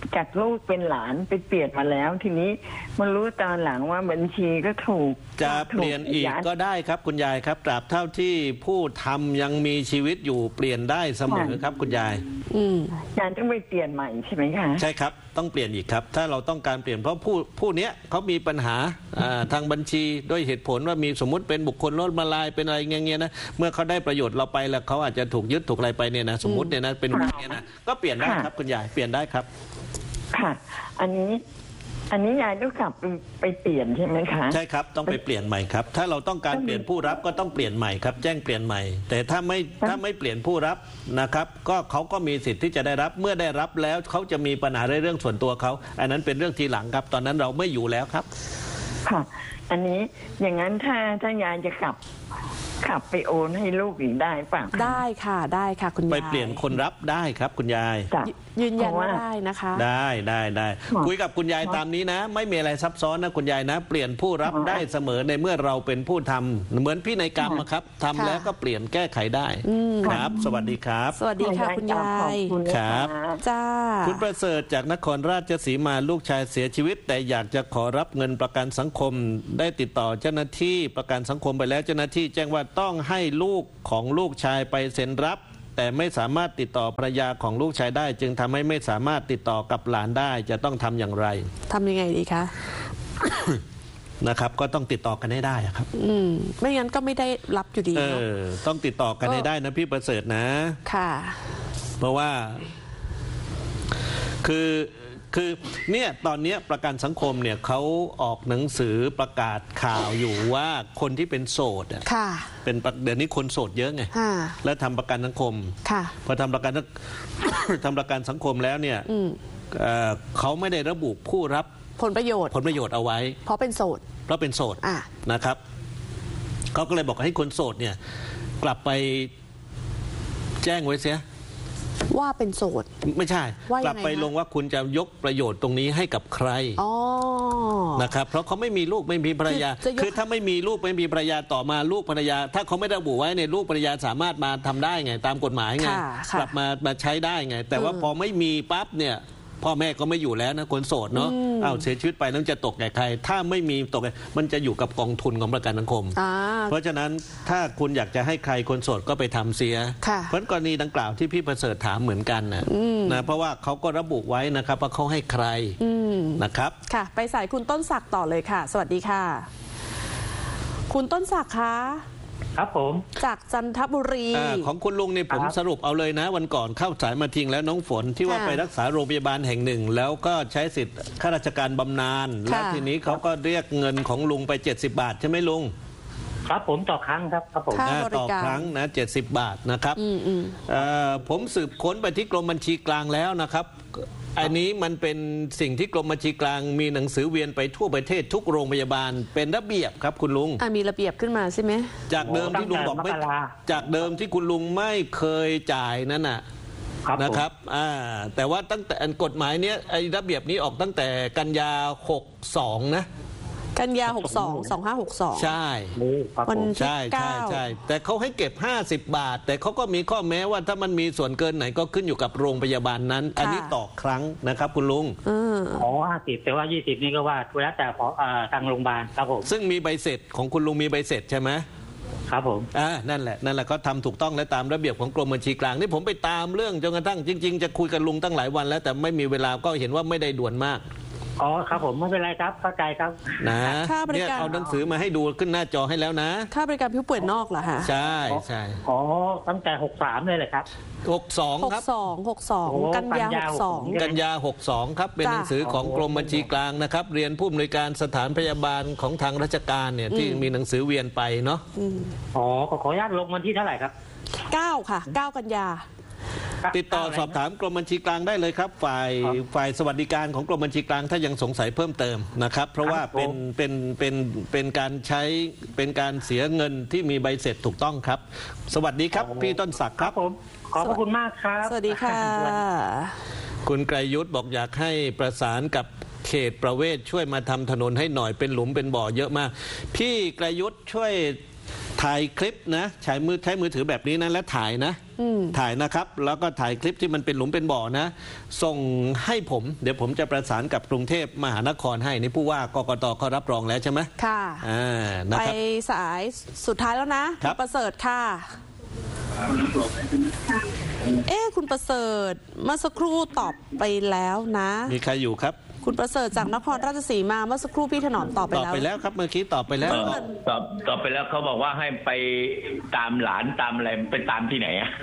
จากลูกเป็นหลานไปเปลี่ยนมาแล้วทีนี้มารู้ตอนหลังว่าบัญชีก็ถูกจะเปลี่ยนอีกก็ได้ครับคุณยายครับตราบเท่าที่ผู้ทำยังมีชีวิตอยู่เปลี่ยนได้เสมอครับคุณยายยายต้องไปเปลี่ยนใหม่ใช่ไหมคะใช่ครับต้องเปลี่ยนอีกครับถ้าเราต้องการเปลี่ยนเพราะผู้นี้เขามีปัญหาทางบัญชีด้วยเหตุผลว่ามีสมมุติเป็นบุคคลล้มละลายเป็นอะไรเงี้ยนะเมื่อเขาได้ประโยชน์เราไปแล้วเขาอาจจะถูกยึดถูกอะไรไปเนี่ยนะสมมติเนี่ยนะเป็นอย่างเงี้ยนะก็เปลี่ยนได้ครับคุณยายเปลี่ยนได้ครับค่ะอันนี้ยายต้องกลับไปเปลี่ยนใช่ไหมคะใช่ครับต้องไปเปลี่ยนใหม่ครับถ้าเราต้องการเปลี่ยนผู้รับก็ต้องเปลี่ยนใหม่ครับแจ้งเปลี่ยนใหม่แต่ถ้าไม่เปลี่ยนผู้รับนะครับก็เขาก็มีสิทธิ์ที่จะได้รับเมื่อได้รับแล้วเขาจะมีปัญหาในเรื่องส่วนตัวเขาอันนั้นเป็นเรื่องทีหลังครับตอนนั้นเราไม่อยู่แล้วครับค่ะอันนี้อย่างนั้นถ้ายายจะกลับไปโอนให้ลูกอีกได้ป่ะได้ค่ะได้ค่ะคุณยายไปเปลี่ยนคนรับได้ครับคุณยายยืนยันว่าได้นะคะได้คุยกับคุณยายตามนี้นะไม่มีอะไรซับซ้อนนะคุณยายนะเปลี่ยนผู้รับได้เสมอในเมื่อเราเป็นผู้ทำเหมือนพินัยกรรมครับทำแล้วก็เปลี่ยนแก้ไขได้ครับสวัสดีครับสวัสดีค่ะคุณยายครับจ้าคุณประเสริฐจากนครราชสีมาลูกชายเสียชีวิตแต่อยากจะขอรับเงินประกันสังคมได้ติดต่อเจ้าหน้าที่ประกันสังคมไปแล้วเจ้าหน้าที่แจ้งว่าต้องให้ลูกของลูกชายไปเซ็นรับแต่ไม่สามารถติดต่อภรรยาของลูกชายได้จึงทำให้ไม่สามารถติดต่อกับหลานได้จะต้องทำอย่างไรทำยังไงดีคะนะครับก็ต้องติดต่อกันให้ได้ครับไม่งั้นก็ไม่ได้รับอยู่ดีต้องติดต่อกันให้ได้นะพี่ประเสริฐนะค่ะเพราะว่าคือเนี่ยตอนนี้ประกันสังคมเนี่ยเขาออกหนังสือประกาศข่าวอยู่ว่าคนที่เป็นโสดเป็นเดี๋ยวนี้คนโสดเยอะไงแล้วทำประกันสังคมพอทำประกันสังคมแล้วเนี่ยเขาไม่ได้ระบุผู้รับผลประโยชน์เอาไว้เพราะเป็นโสดนะครับเขาก็เลยบอกให้คนโสดเนี่ยกลับไปแจ้งไว้เสียว่าเป็นโสดไม่ใช่กลับไปลงว่าคุณจะยกประโยชน์ตรงนี้ให้กับใครนะครับเพราะเขาไม่มีลูกไม่มีภรรยาคือถ้าไม่มีลูกไม่มีภรรยาต่อมาลูกภรรยาถ้าเขาไม่ระบุไว้ในลูกภรรยาสามารถมาทำได้ไงตามกฎหมายไงกลับมาใช้ได้ไงแต่ว่าพอไม่มีปั๊บเนี่ยพ่อแม่ก็ไม่อยู่แล้วนะคนโสดเนาะเสียชีวิตไปแล้วจะตกแก่ใครถ้าไม่มีตกมันจะอยู่กับกองทุนของประกันสังคมเพราะฉะนั้นถ้าคุณอยากจะให้ใครคนโสดก็ไปทำเสียเพราะกรณีดังกล่าวที่พี่ประเสริฐถามเหมือนกันนะเพราะว่าเขาก็ระบุไว้นะครับว่าเขาให้ใครนะครับค่ะไปสายคุณต้นศักดิ์ต่อเลยค่ะสวัสดีค่ะคุณต้นศักดิ์คะครับผมจากจันทบุรีของคุณลุงนี่ผมสรุปเอาเลยนะวันก่อนเข้าสายมาทิ้งแล้วน้องฝนที่ว่าไปรักษาโรงพยาบาลแห่งหนึ่งแล้วก็ใช้สิทธิ์ข้าราชการบำนาญแล้วทีนี้เขาก็เรียกเงินของลุงไป70 บาทใช่ไหมลุงครับผมต่อครั้งครับผมต่อครั้งนะ70 บาทนะครับผมสืบค้นไปที่กรมบัญชีกลางแล้วนะครับอันนี้มันเป็นสิ่งที่กรมบัญชีกลางมีหนังสือเวียนไปทั่วประเทศทุกโรงพยาบาลเป็นระเบียบครับคุณลุงมีระเบียบขึ้นมาใช่ไหมจากเดิมที่ลุงบอกไม่จากเดิมที่คุณลุงไม่เคยจ่ายนั่นน่ะนะครับแต่ว่าตั้งแต่กฎหมายเนี้ยไอ้ระเบียบนี้ออกตั้งแต่กันยา62นะกันยา2562 ใช่วันที่ใช่แต่เขาให้เก็บ50 บาทแต่เขาก็มีข้อแม้ว่าถ้ามันมีส่วนเกินไหนก็ขึ้นอยู่กับโรงพยาบาลนั้นอันนี้ต่อครั้งนะครับคุณลุง 50แต่ว่า20นี่ก็ว่าแล้วแต่ทางโรงพยาบาลครับผมซึ่งมีใบเสร็จของคุณลุงมีใบเสร็จใช่ไหมครับผมนั่นแหละก็ทำถูกต้องและตามระเบียบของกรมบัญชีกลางนี่ผมไปตามเรื่องจนกระทั่งจริงๆจะคุยกับลุงตั้งหลายวันแล้วแต่ไม่มีเวลาก็เห็นว่าไม่ได้ด่วนมากครับผมไม่เป็นไรครับเข้าใจครับนะเนี่ยเอาหนังสือมาให้ดูขึ้นหน้าจอให้แล้วนะค่าบริการผู้ป่วยนอกเหรอฮะใช่ตั้งแต่63เลยแหละครับ 62ครับ 62กันยา 62ครับเป็นหนังสือของกรมบัญชีกลางนะครับเรียนผู้อำนวยการสถานพยาบาลของทางราชการเนี่ยที่มีหนังสือเวียนไปเนาะขออนุญาตลงวันที่เท่าไหร่ครับ 9ค่ะ9กันยาติดต่อสอบถามกรมบัญชีกลางได้เลยครับฝ่ายสวัสดิการของกรมบัญชีกลางถ้ายังสงสัยเพิ่มเติมนะครับเพราะว่าเป็นการใช้เป็นการเสียเงินที่มีใบเสร็จถูกต้องครับสวัสดีครับพี่ต้นศักดิ์ครับผมขอบพระคุณมากครับสวัสดีค่ะคุณไกรยุทธบอกอยากให้ประสานกับเขตประเวศช่วยมาทำถนนให้หน่อยเป็นหลุมเป็นบ่อเยอะมากพี่ไกรยุทธช่วยทถ่ายคลิปนะใช้มือถือแบบนี้นะและถ่ายนะถ่ายนะครับแล้วก็ถ่ายคลิปที่มันเป็นหลุมเป็นบ่อนะส่งให้ผมเดี๋ยวผมจะประสานกับกรุงเทพมหานครให้นี่ผู้ว่ากกตเขารับรองแล้วใช่ไหมค่ะนะครับไปสายสุดท้ายแล้วนะคุณประเสริฐค่ะคุณประเสริฐเมื่อสักครู่ตอบไปแล้วนะมีใครอยู่ครับคุณประเสริฐจากนครราชสีมาเมื่อสักครู่พี่ถนอมตอบไปแล้วครับเมื่อกี้ตอบไปแล้วตอบไปแล้วเขาบอกว่าให้ไปตามหลานตามอะไรไปตามที่ไหนอะ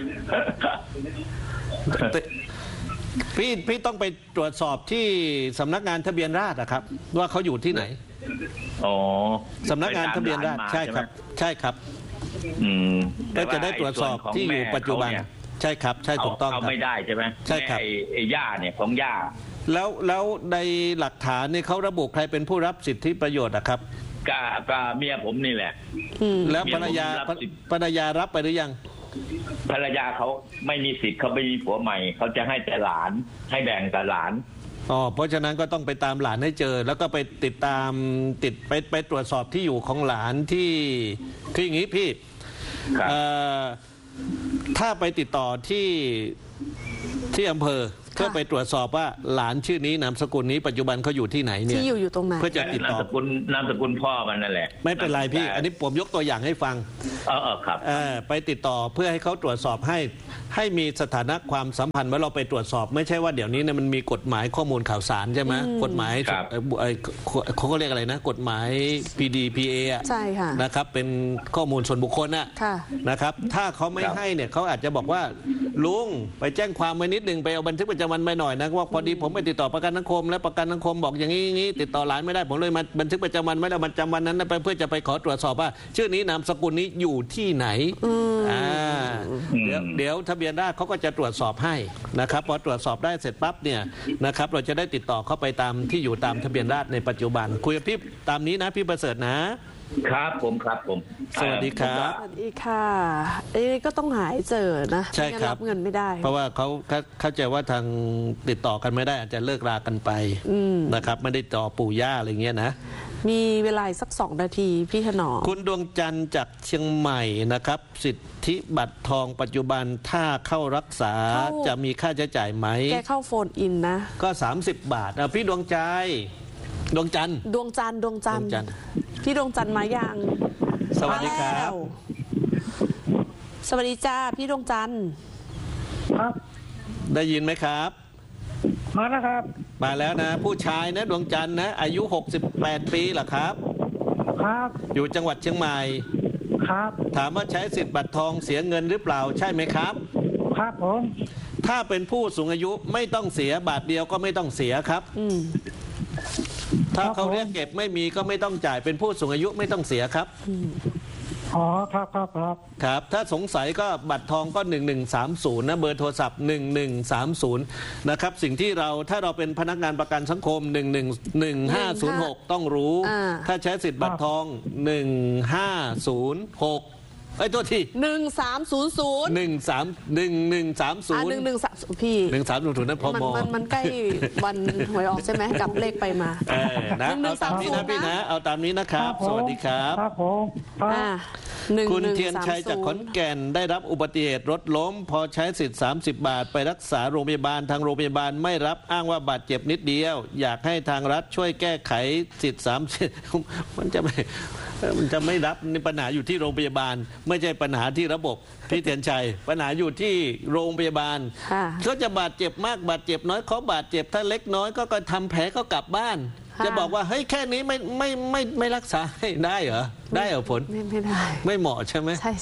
พี่ต้องไปตรวจสอบที่สำนักงานทะเบียนราษฎร์ครับว่าเขาอยู่ที่ไหนสำนักงานทะเบียนราษฎร์ใช่ครับก็จะได้ตรวจสอบที่อยู่ปัจจุบันใช่ครับใช่ถูกต้องเขาไม่ได้ใช่ไหมใช่ครับไอ้ย่าเนี่ยของย่าแล้วในหลักฐานเนี่ยเขาระบุใครเป็นผู้รับสิทธิประโยชน์ครับก็เมียผมนี่แหละแล้วภรรยารับไปหรือยังภรรยาเขาไม่มีสิทธิ์เขาไม่มีผัวใหม่เขาจะให้แต่หลานให้แบ่งแต่หลานเพราะฉะนั้นก็ต้องไปตามหลานให้เจอแล้วก็ไปติดตามไปตรวจสอบที่อยู่ของหลานที่คืออย่างนี้พี่ถ้าไปติดต่อที่อำเภอเพื่อไปตรวจสอบว่าหลานชื่อนี้นามสกุลนี้ปัจจุบันเขาอยู่ที่ไหนเนี่ยที่อยู่ตรงไหนเพื่อจะติดต่อนามสกุลพ่อมันนั่นแหละไม่เป็นไรพี่อันนี้ผมยกตัวอย่างให้ฟังครับไปติดต่อเพื่อให้เขาตรวจสอบให้มีสถานะความสัมพันธ์ว่าเราไปตรวจสอบไม่ใช่ว่าเดี๋ยวนี้เนี่ยมันมีกฎหมายข้อมูลข่าวสารใช่ไหมกฎหมายเขาก็เรียกอะไรนะกฎหมาย PDPA ใช่ค่ะนะครับเป็นข้อมูลส่วนบุคคลนะครับถ้าเขาไม่ให้เนี่ยเขาอาจจะบอกว่าลุงไปแจ้งความไว้นิดนึงไปเอาบันทึกประจำวันไปหน่อยนะว่าพอดีผมไปติดต่อประกันสังคมและประกันสังคมบอกอย่างนี้ติดต่อหลานไม่ได้ผมเลยมาบันทึกประจำวันไม่ได้ประจำวันนั้นไปเพื่อจะไปขอตรวจสอบว่าชื่อนี้นามสกุลนี้อยู่ที่ไหนเดี๋ยวทะเบียนราษฎร์เขาก็จะตรวจสอบให้นะครับพอตรวจสอบได้เสร็จปั๊บเนี่ยนะครับเราจะได้ติดต่อเข้าไปตามที่อยู่ตามทะเบียนราษฎร์ในปัจจุบันคุยกับพี่ตามนี้นะพี่ประเสริฐนะครับผมสวัสดีครับสวัสดีค่ะก็ต้องหายเจอนะใช่ครับเงินไม่ได้เพราะว่าเขาเข้าใจว่าทางติดต่อกันไม่ได้อาจจะเลิกรากันไปนะครับไม่ได้ต่อปู่ย่าอะไรเงี้ยนะมีเวลาสัก2 นาทีพี่ถนอมคุณดวงจันทร์จากเชียงใหม่นะครับสิทธิบัตรทองปัจจุบันถ้าเข้ารักษาจะมีค่าใช้จ่ายไหมแกเข้าโฟนอินนะก็30 บาทพี่ดวงใจดวงจันทร์พี่ดวงจันทร์มายังสวัสดีครับสวัสดีจ้าพี่ดวงจันทร์ครับได้ยินไหมครับมาแล้วครับมาแล้วนะผู้ชายนะดวงจันทร์นะอายุ68 ปีเหรอครับครับอยู่จังหวัดเชียงใหม่ครับถามว่าใช้สิทธิ์บัตรทองเสียเงินหรือเปล่าใช่ไหมครับครับผมถ้าเป็นผู้สูงอายุไม่ต้องเสียบาทเดียวก็ไม่ต้องเสียครับถ้าเขาเรียกเก็บไม่มีก็ไม่ต้องจ่ายเป็นผู้สูงอายุไม่ต้องเสียครับครับถ้าสงสัยก็บัตรทองก็1130นะเบอร์โทรศัพท์1130นะครับสิ่งที่ถ้าเราเป็นพนักงานประกันสังคม111506ต้องรู้ถ้าใช้สิทธิ์บัตรทอง1506โทษที 1300 1130 พี่ 1300นั่นพมมันใกล้วันหวยออกใช่ไหมกับเลขไปมานะเอาตามนี้นะพี่นะเอาตามนี้นะครับสวัสดีครับครับผมคุณเทียนชัยจากขอนแก่นได้รับอุบัติเหตุรถล้มพอใช้สิทธิ์30 บาทไปรักษาโรงพยาบาลทางโรงพยาบาลไม่รับอ้างว่าบาดเจ็บนิดเดียวอยากให้ทางรัฐช่วยแก้ไขสิทธิ์30มันจะไม่รับปัญหาอยู่ที่โรงพยาบาลไม่ใช่ปัญหาที่ระบบพี่เทียนชัยปัญหาอยู่ที่โรงพยาบาลเขาจะบาดเจ็บมากบาดเจ็บน้อยเขาบาดเจ็บถ้าเล็กน้อยก็ทำแผลก็กลับบ้านจะบอกว่าเฮ้ยแค่นี้ไม่รักษาได้เหรอได้เหรอผลไม่ได้ไม่เหมาะใช่ไหมใช่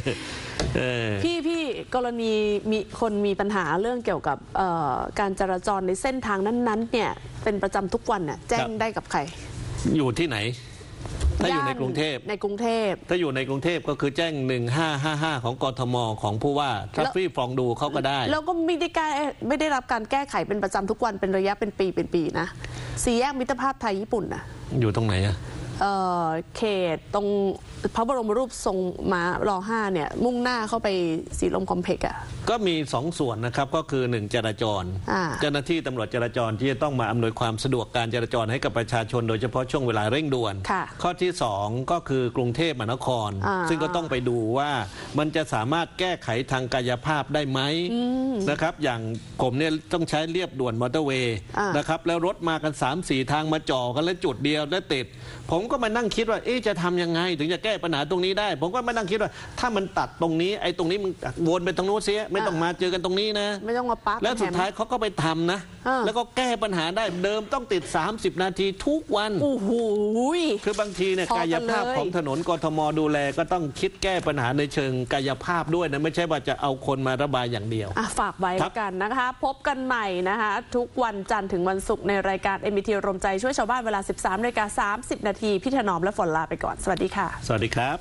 พี่กรณีมีคนมีปัญหาเรื่องเกี่ยวกับการจราจรในเส้นทางนั้นๆเนี่ยเป็นประจำทุกวันน่ะแจ้งได้กับใครอยู่ที่ไหนถ้าอยู่ในกรุงเทพถ้าอยู่ในกรุงเทพก็คือแจ้ง1555ของกทมของผู้ว่าถ้าฟรีฟองดูเขาก็ได้แล้วก็ไม่ได้รับการแก้ไขเป็นประจำทุกวันเป็นระยะเป็นปีนะสี่แยกมิตรภาพไทยญี่ปุ่นนะอยู่ตรงไหนอะเขตตรงพระบรมรูปทรงม้าร.5 เนี่ยมุ่งหน้าเข้าไปสีลมคอมเพล็กซ์อ่ะก็มี2 ส่วนนะครับก็คือ1จราจรเจ้าหน้าที่ตำรวจจราจรที่จะต้องมาอำนวยความสะดวกการจราจรให้กับประชาชนโดยเฉพาะช่วงเวลาเร่งด่วนข้อที่2ก็คือกรุงเทพมหานครซึ่งก็ต้องไปดูว่ามันจะสามารถแก้ไขทางกายภาพได้ไหมนะครับอย่างผมเนี่ยต้องใช้เลียบด่วนมอเตอร์เวย์นะครับแล้วรถมากัน 3-4 ทางมาจ่อกันแล้วจุดเดียวแล้วติดผมก็มานั่งคิดว่าจะทำยังไงถึงจะแก้ปัญหาตรงนี้ได้ผมก็มานั่งคิดว่าถ้ามันตัดตรงนี้ไอ้ตรงนี้มึงวนไปตรงโน้นเสียไม่ต้องมาเจอกันตรงนี้นะไม่ต้องมาปั๊บแล้วสุดท้ายเขาก็ไปทำนะแล้วก็แก้ปัญหาได้เดิมต้องติด30 นาทีทุกวันโอ้โหคือบางทีเนี่ยกายภาพของถนนกทมดูแลก็ต้องคิดแก้ปัญหาในเชิงกายภาพด้วยนะไม่ใช่ว่าจะเอาคนมาระบายอย่างเดียวฝากไว้กันนะคะพบกันใหม่นะคะทุกวันจันทร์ถึงวันศุกร์ในรายการ MBT รวมใจช่วยชาวบ้านเวลา 13:30 นาทีพี่ถนอมและฝนลาไปก่อนสวัสดีค่ะสวัสดีครับ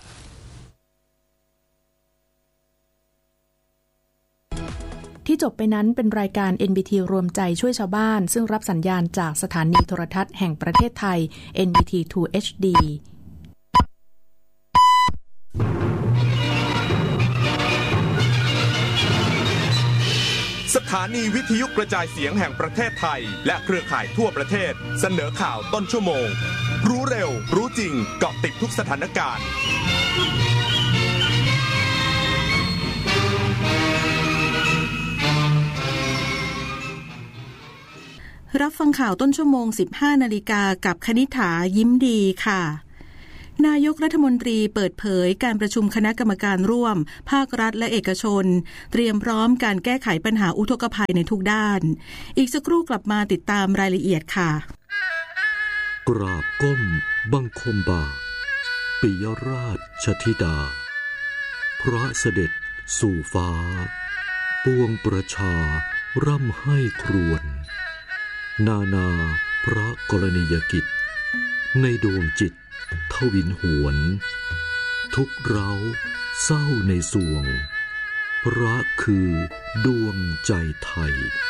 ที่จบไปนั้นเป็นรายการ NBT รวมใจช่วยชาวบ้านซึ่งรับสัญญาณจากสถานีโทรทัศน์แห่งประเทศไทย NBT 2 HD สถานีวิทยุกระจายเสียงแห่งประเทศไทยและเครือข่ายทั่วประเทศเสนอข่าวต้นชั่วโมงรู้เร็วรู้จริงเกาะติดทุกสถานการณ์รับฟังข่าวต้นชั่วโมง 15 นาฬิกากับคณิษฐายิ้มดีค่ะนายกรัฐมนตรีเปิดเผยการประชุมคณะกรรมการร่วมภาครัฐและเอกชนเตรียมพร้อมการแก้ไขปัญหาอุทกภัยในทุกด้านอีกสักครู่กลับมาติดตามรายละเอียดค่ะกราบก้มบังคมบาทปิยราชธิดาพระเสด็จสู่ฟ้าปวงประชาร่ำให้ครวญนานาพระกรณียกิจในดวงจิตทวินหวนทุกเร้าเศร้าในสวงพระคือดวงใจไทย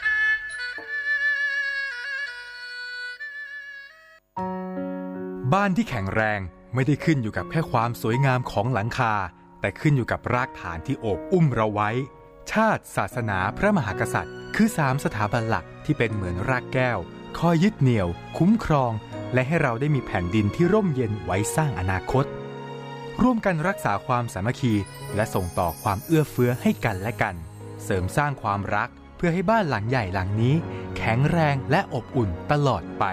บ้านที่แข็งแรงไม่ได้ขึ้นอยู่กับแค่ความสวยงามของหลังคาแต่ขึ้นอยู่กับรากฐานที่โอบอุ้มเราไว้ชาติศาสนาพระมหากษัตริย์คือ3สถาบันหลักที่เป็นเหมือนรากแก้วคอยยึดเหนี่ยวคุ้มครองและให้เราได้มีแผ่นดินที่ร่มเย็นไว้สร้างอนาคตร่วมกันรักษาความสามัคคีและส่งต่อความเอื้อเฟื้อให้กันและกันเสริมสร้างความรักเพื่อให้บ้านหลังใหญ่หลังนี้แข็งแรงและอบอุ่นตลอดไป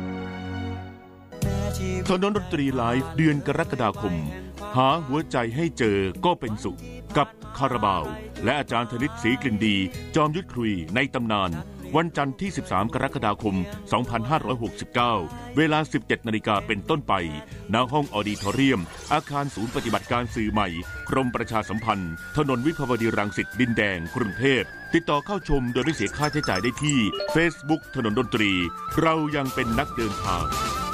ถนนดนตรีไลฟ์เดือนกรกฎาคมหาหัวใจให้เจอก็เป็นสุขกับคาราบาวและอาจารย์ธนิตศรีกลิ่นดีจอมยุทธคุยในตำนานวันจันทร์ที่13กรกฎาคม2569เวลา 17:00 น.เป็นต้นไปณห้องออดิทอเรียมอาคารศูนย์ปฏิบัติการสื่อใหม่กรมประชาสัมพันธ์ถนนวิภาวดีรังสิตดินแดงกรุงเทพติดต่อเข้าชมโดยไม่เสียค่าใช้จ่ายได้ที่ Facebook ถนนดนตรีเรายังเป็นนักเดินทาง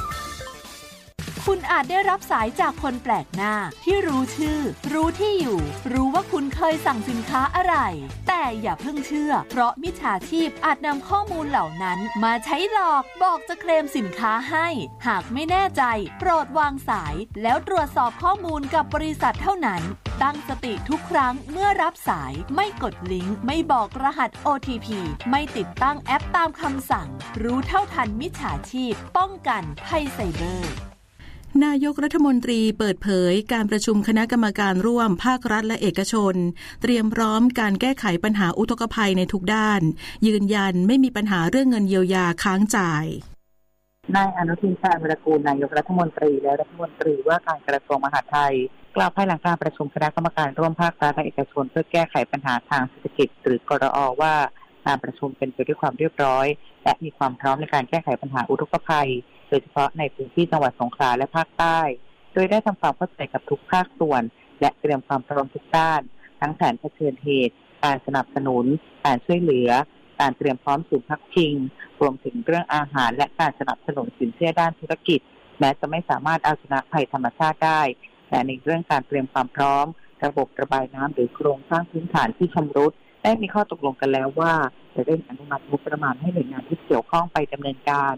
คุณอาจได้รับสายจากคนแปลกหน้าที่รู้ชื่อรู้ที่อยู่รู้ว่าคุณเคยสั่งสินค้าอะไรแต่อย่าเพิ่งเชื่อเพราะมิจฉาชีพอาจนำข้อมูลเหล่านั้นมาใช้หลอกบอกจะเคลมสินค้าให้หากไม่แน่ใจโปรดวางสายแล้วตรวจสอบข้อมูลกับบริษัทเท่านั้นตั้งสติทุกครั้งเมื่อรับสายไม่กดลิงก์ไม่บอกรหัส OTP ไม่ติดตั้งแอปตามคำสั่งรู้เท่าทันมิจฉาชีพป้องกันภัยไซเบอร์นายกรัฐมนตรีเปิดเผยการประชุมคณะกรรมการร่วมภาครัฐและเอกชนเตรียมพร้อมการแก้ไขปัญหาอุทกภัยในทุกด้านยืนยันไม่มีปัญหาเรื่องเงินเยียวยาค้างจ่ายนายอนุทินชาญวิรากูลนายกรัฐมนตรีและรัฐมนตรีว่าการกระทรวงมหาดไทยกล่าวภายหลังการประชุมคณะกรรมการร่วมภาครัฐและเอกชนเพื่อแก้ไขปัญหาทางเศรษฐกิจหรือกรอ.ว่าการประชุมเป็นไปด้วยความเรียบร้อยและมีความพร้อมในการแก้ไขปัญหาอุทกภัยโดยเฉพาะในพื้นที่จังหวัดสงขลาและภาคใต้โดยได้ทำความเข้าใจกับทุกภาคส่วนและเตรียมความพร้อมทุกด้านทั้งแผนเผชิญเหตุการสนับสนุนการช่วยเหลือการเตรียมพร้อมศูนย์พักพิงรวมถึงเรื่องอาหารและการสนับสนุนสินเชื่อด้านธุรกิจแม้จะไม่สามารถเอาชนะภัยธรรมชาติได้แต่ในเรื่องการเตรียมความพร้อมระบบระบายน้ำหรือโครงสร้างพื้นฐานที่ชำรุดได้มีข้อตกลงกันแล้วว่าจะได้อนุมัติงบประมาณให้หน่วยงานที่เกี่ยวข้องไปดำเนินการ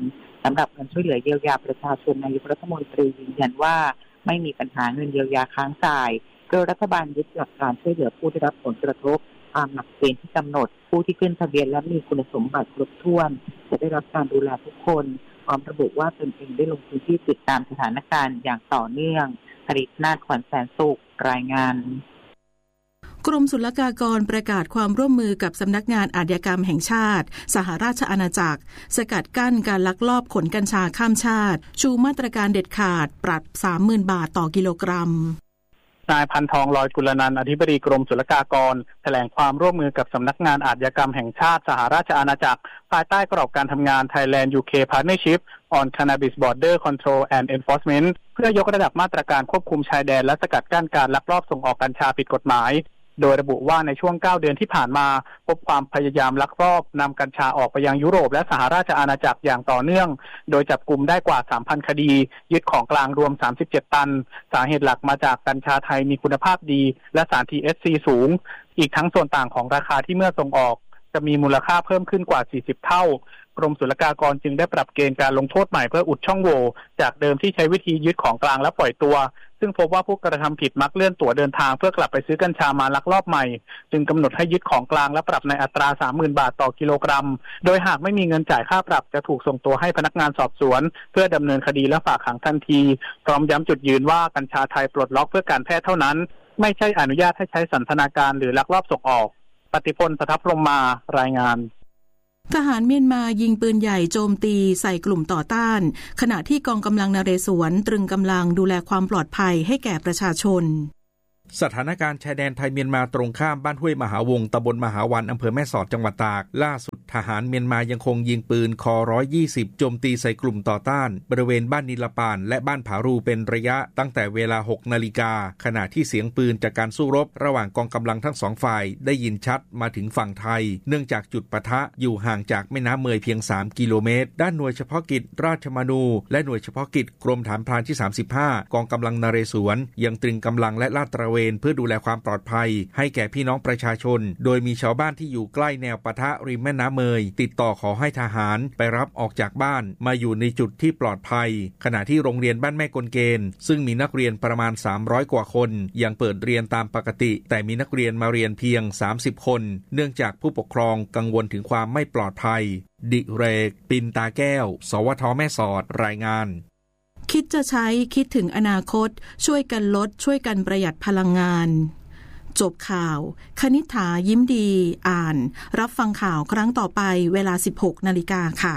สำหรับเงินช่วยเหลือเยียวยาประชาชนนายกรัฐมนตรียืนยันว่าไม่มีปัญหาเงินเยียวยาค้างจ่ายโดยรัฐบาลยึดหลักการช่วยเหลือผู้ได้รับผลกระทบตามหลักเกณฑ์ที่กำหนดผู้ที่ขึ้นทะเบียนและมีคุณสมบัติครบถ้วนจะได้รับการดูแลทุกคนพร้อมระบุว่าตนเองได้ลงพื้นที่ติดตามสถานการณ์อย่างต่อเนื่องผลิตนาฏขวัญแสนสุขรายงานกรมศุลกากรประกาศความร่วมมือกับสำนักงานอาชญากรรมแห่งชาติสหราชอาณาจักรสกัดกั้นการลักลอบขนกัญชาข้ามชาติชูมาตรการเด็ดขาดปรับ 30,000 บาทต่อกิโลกรัมนายพันทองลอยกุลนันท์อธิบดีกรมศุลกากรแถลงความร่วมมือกับสำนักงานอาชญากรรมแห่งชาติสหราชอาณาจักรภายใต้กรอบการทำงาน Thailand UK Partnership on Cannabis Border Control and Enforcement เพื่อยกระดับมาตรการควบคุมชายแดนและสกัดกั้นการลักลอบส่งออกกัญชาผิดกฎหมายโดยระบุว่าในช่วง9 เดือนที่ผ่านมาพบความพยายามลักลอบนำกัญชาออกไปยังยุโรปและสหราชอาณาจักรอย่างต่อเนื่องโดยจับกุมได้กว่า 3,000 คดียึดของกลางรวม37 ตันสาเหตุหลักมาจากกัญชาไทยมีคุณภาพดีและสาร THC สูงอีกทั้งส่วนต่างของราคาที่เมื่อส่งออกจะมีมูลค่าเพิ่มขึ้นกว่า40 เท่ากรมศุลกากรจึงได้ปรับเกณฑ์การลงโทษใหม่เพื่ออุดช่องโหว่จากเดิมที่ใช้วิธียึดของกลางและปล่อยตัวซึ่งพบว่าผู้กระทำผิดมักเลื่อนตั๋วเดินทางเพื่อกลับไปซื้อกัญชามาลักลอบใหม่จึงกำหนดให้ยึดของกลางและปรับในอัตรา 30,000 บาทต่อกิโลกรัมโดยหากไม่มีเงินจ่ายค่าปรับจะถูกส่งตัวให้พนักงานสอบสวนเพื่อดำเนินคดีและฝากขังทันทีพร้อมย้ำจุดยืนว่ากัญชาไทยปลดล็อกเพื่อการแพทย์เท่านั้นไม่ใช่อนุญาตให้ใช้สันทนาการหรือลักลอบส่งออกปฏิพล ประทับพรหมารายงานทหารเมียนมายิงปืนใหญ่โจมตีใส่กลุ่มต่อต้านขณะที่กองกำลังนเรศวรตรึงกำลังดูแลความปลอดภัยให้แก่ประชาชนสถานการณ์ชายแดนไทยเมียนมาตรงข้ามบ้านห้วยมหาวงศ์ตำบลมหาวันอำเภอแม่สอดจังหวัดตากล่าสุดทหารเมียนมายังคงยิงปืนค120โจมตีใส่กลุ่มต่อต้านบริเวณบ้านนิลปานและบ้านผารูเป็นระยะตั้งแต่เวลา 6 นาฬิกาขณะที่เสียงปืนจากการสู้รบระหว่างกองกำลังทั้งสองฝ่ายได้ยินชัดมาถึงฝั่งไทยเนื่องจากจุดปะทะอยู่ห่างจากแม่น้ำเมยเพียง3 กิโลเมตรด้านหน่วยเฉพาะกิจราชมนูและหน่วยเฉพาะกิจกรมฐานพรานที่35กองกำลังนเรศวรยังตรึงกำลังและลาดตระเวนเพื่อดูแลความปลอดภัยให้แก่พี่น้องประชาชนโดยมีชาวบ้านที่อยู่ใกล้แนวปะทะริมแม่น้ำเมยติดต่อขอให้ทหารไปรับออกจากบ้านมาอยู่ในจุดที่ปลอดภัยขณะที่โรงเรียนบ้านแม่กลเกณฑ์ซึ่งมีนักเรียนประมาณ300กว่าคนยังเปิดเรียนตามปกติแต่มีนักเรียนมาเรียนเพียง30คนเนื่องจากผู้ปกครองกังวลถึงความไม่ปลอดภัยดิเรกปินตาแก้วสวทแม่สอดรายงานคิดจะใช้คิดถึงอนาคตช่วยกันลดช่วยกันประหยัดพลังงานจบข่าวคณิษฐายิ้มดีอ่านรับฟังข่าวครั้งต่อไปเวลา 16 นาฬิกาค่ะ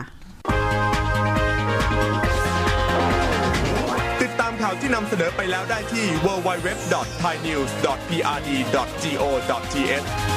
ติดตามข่าวที่นำเสนอไปแล้วได้ที่ www.thainews.prd.go.th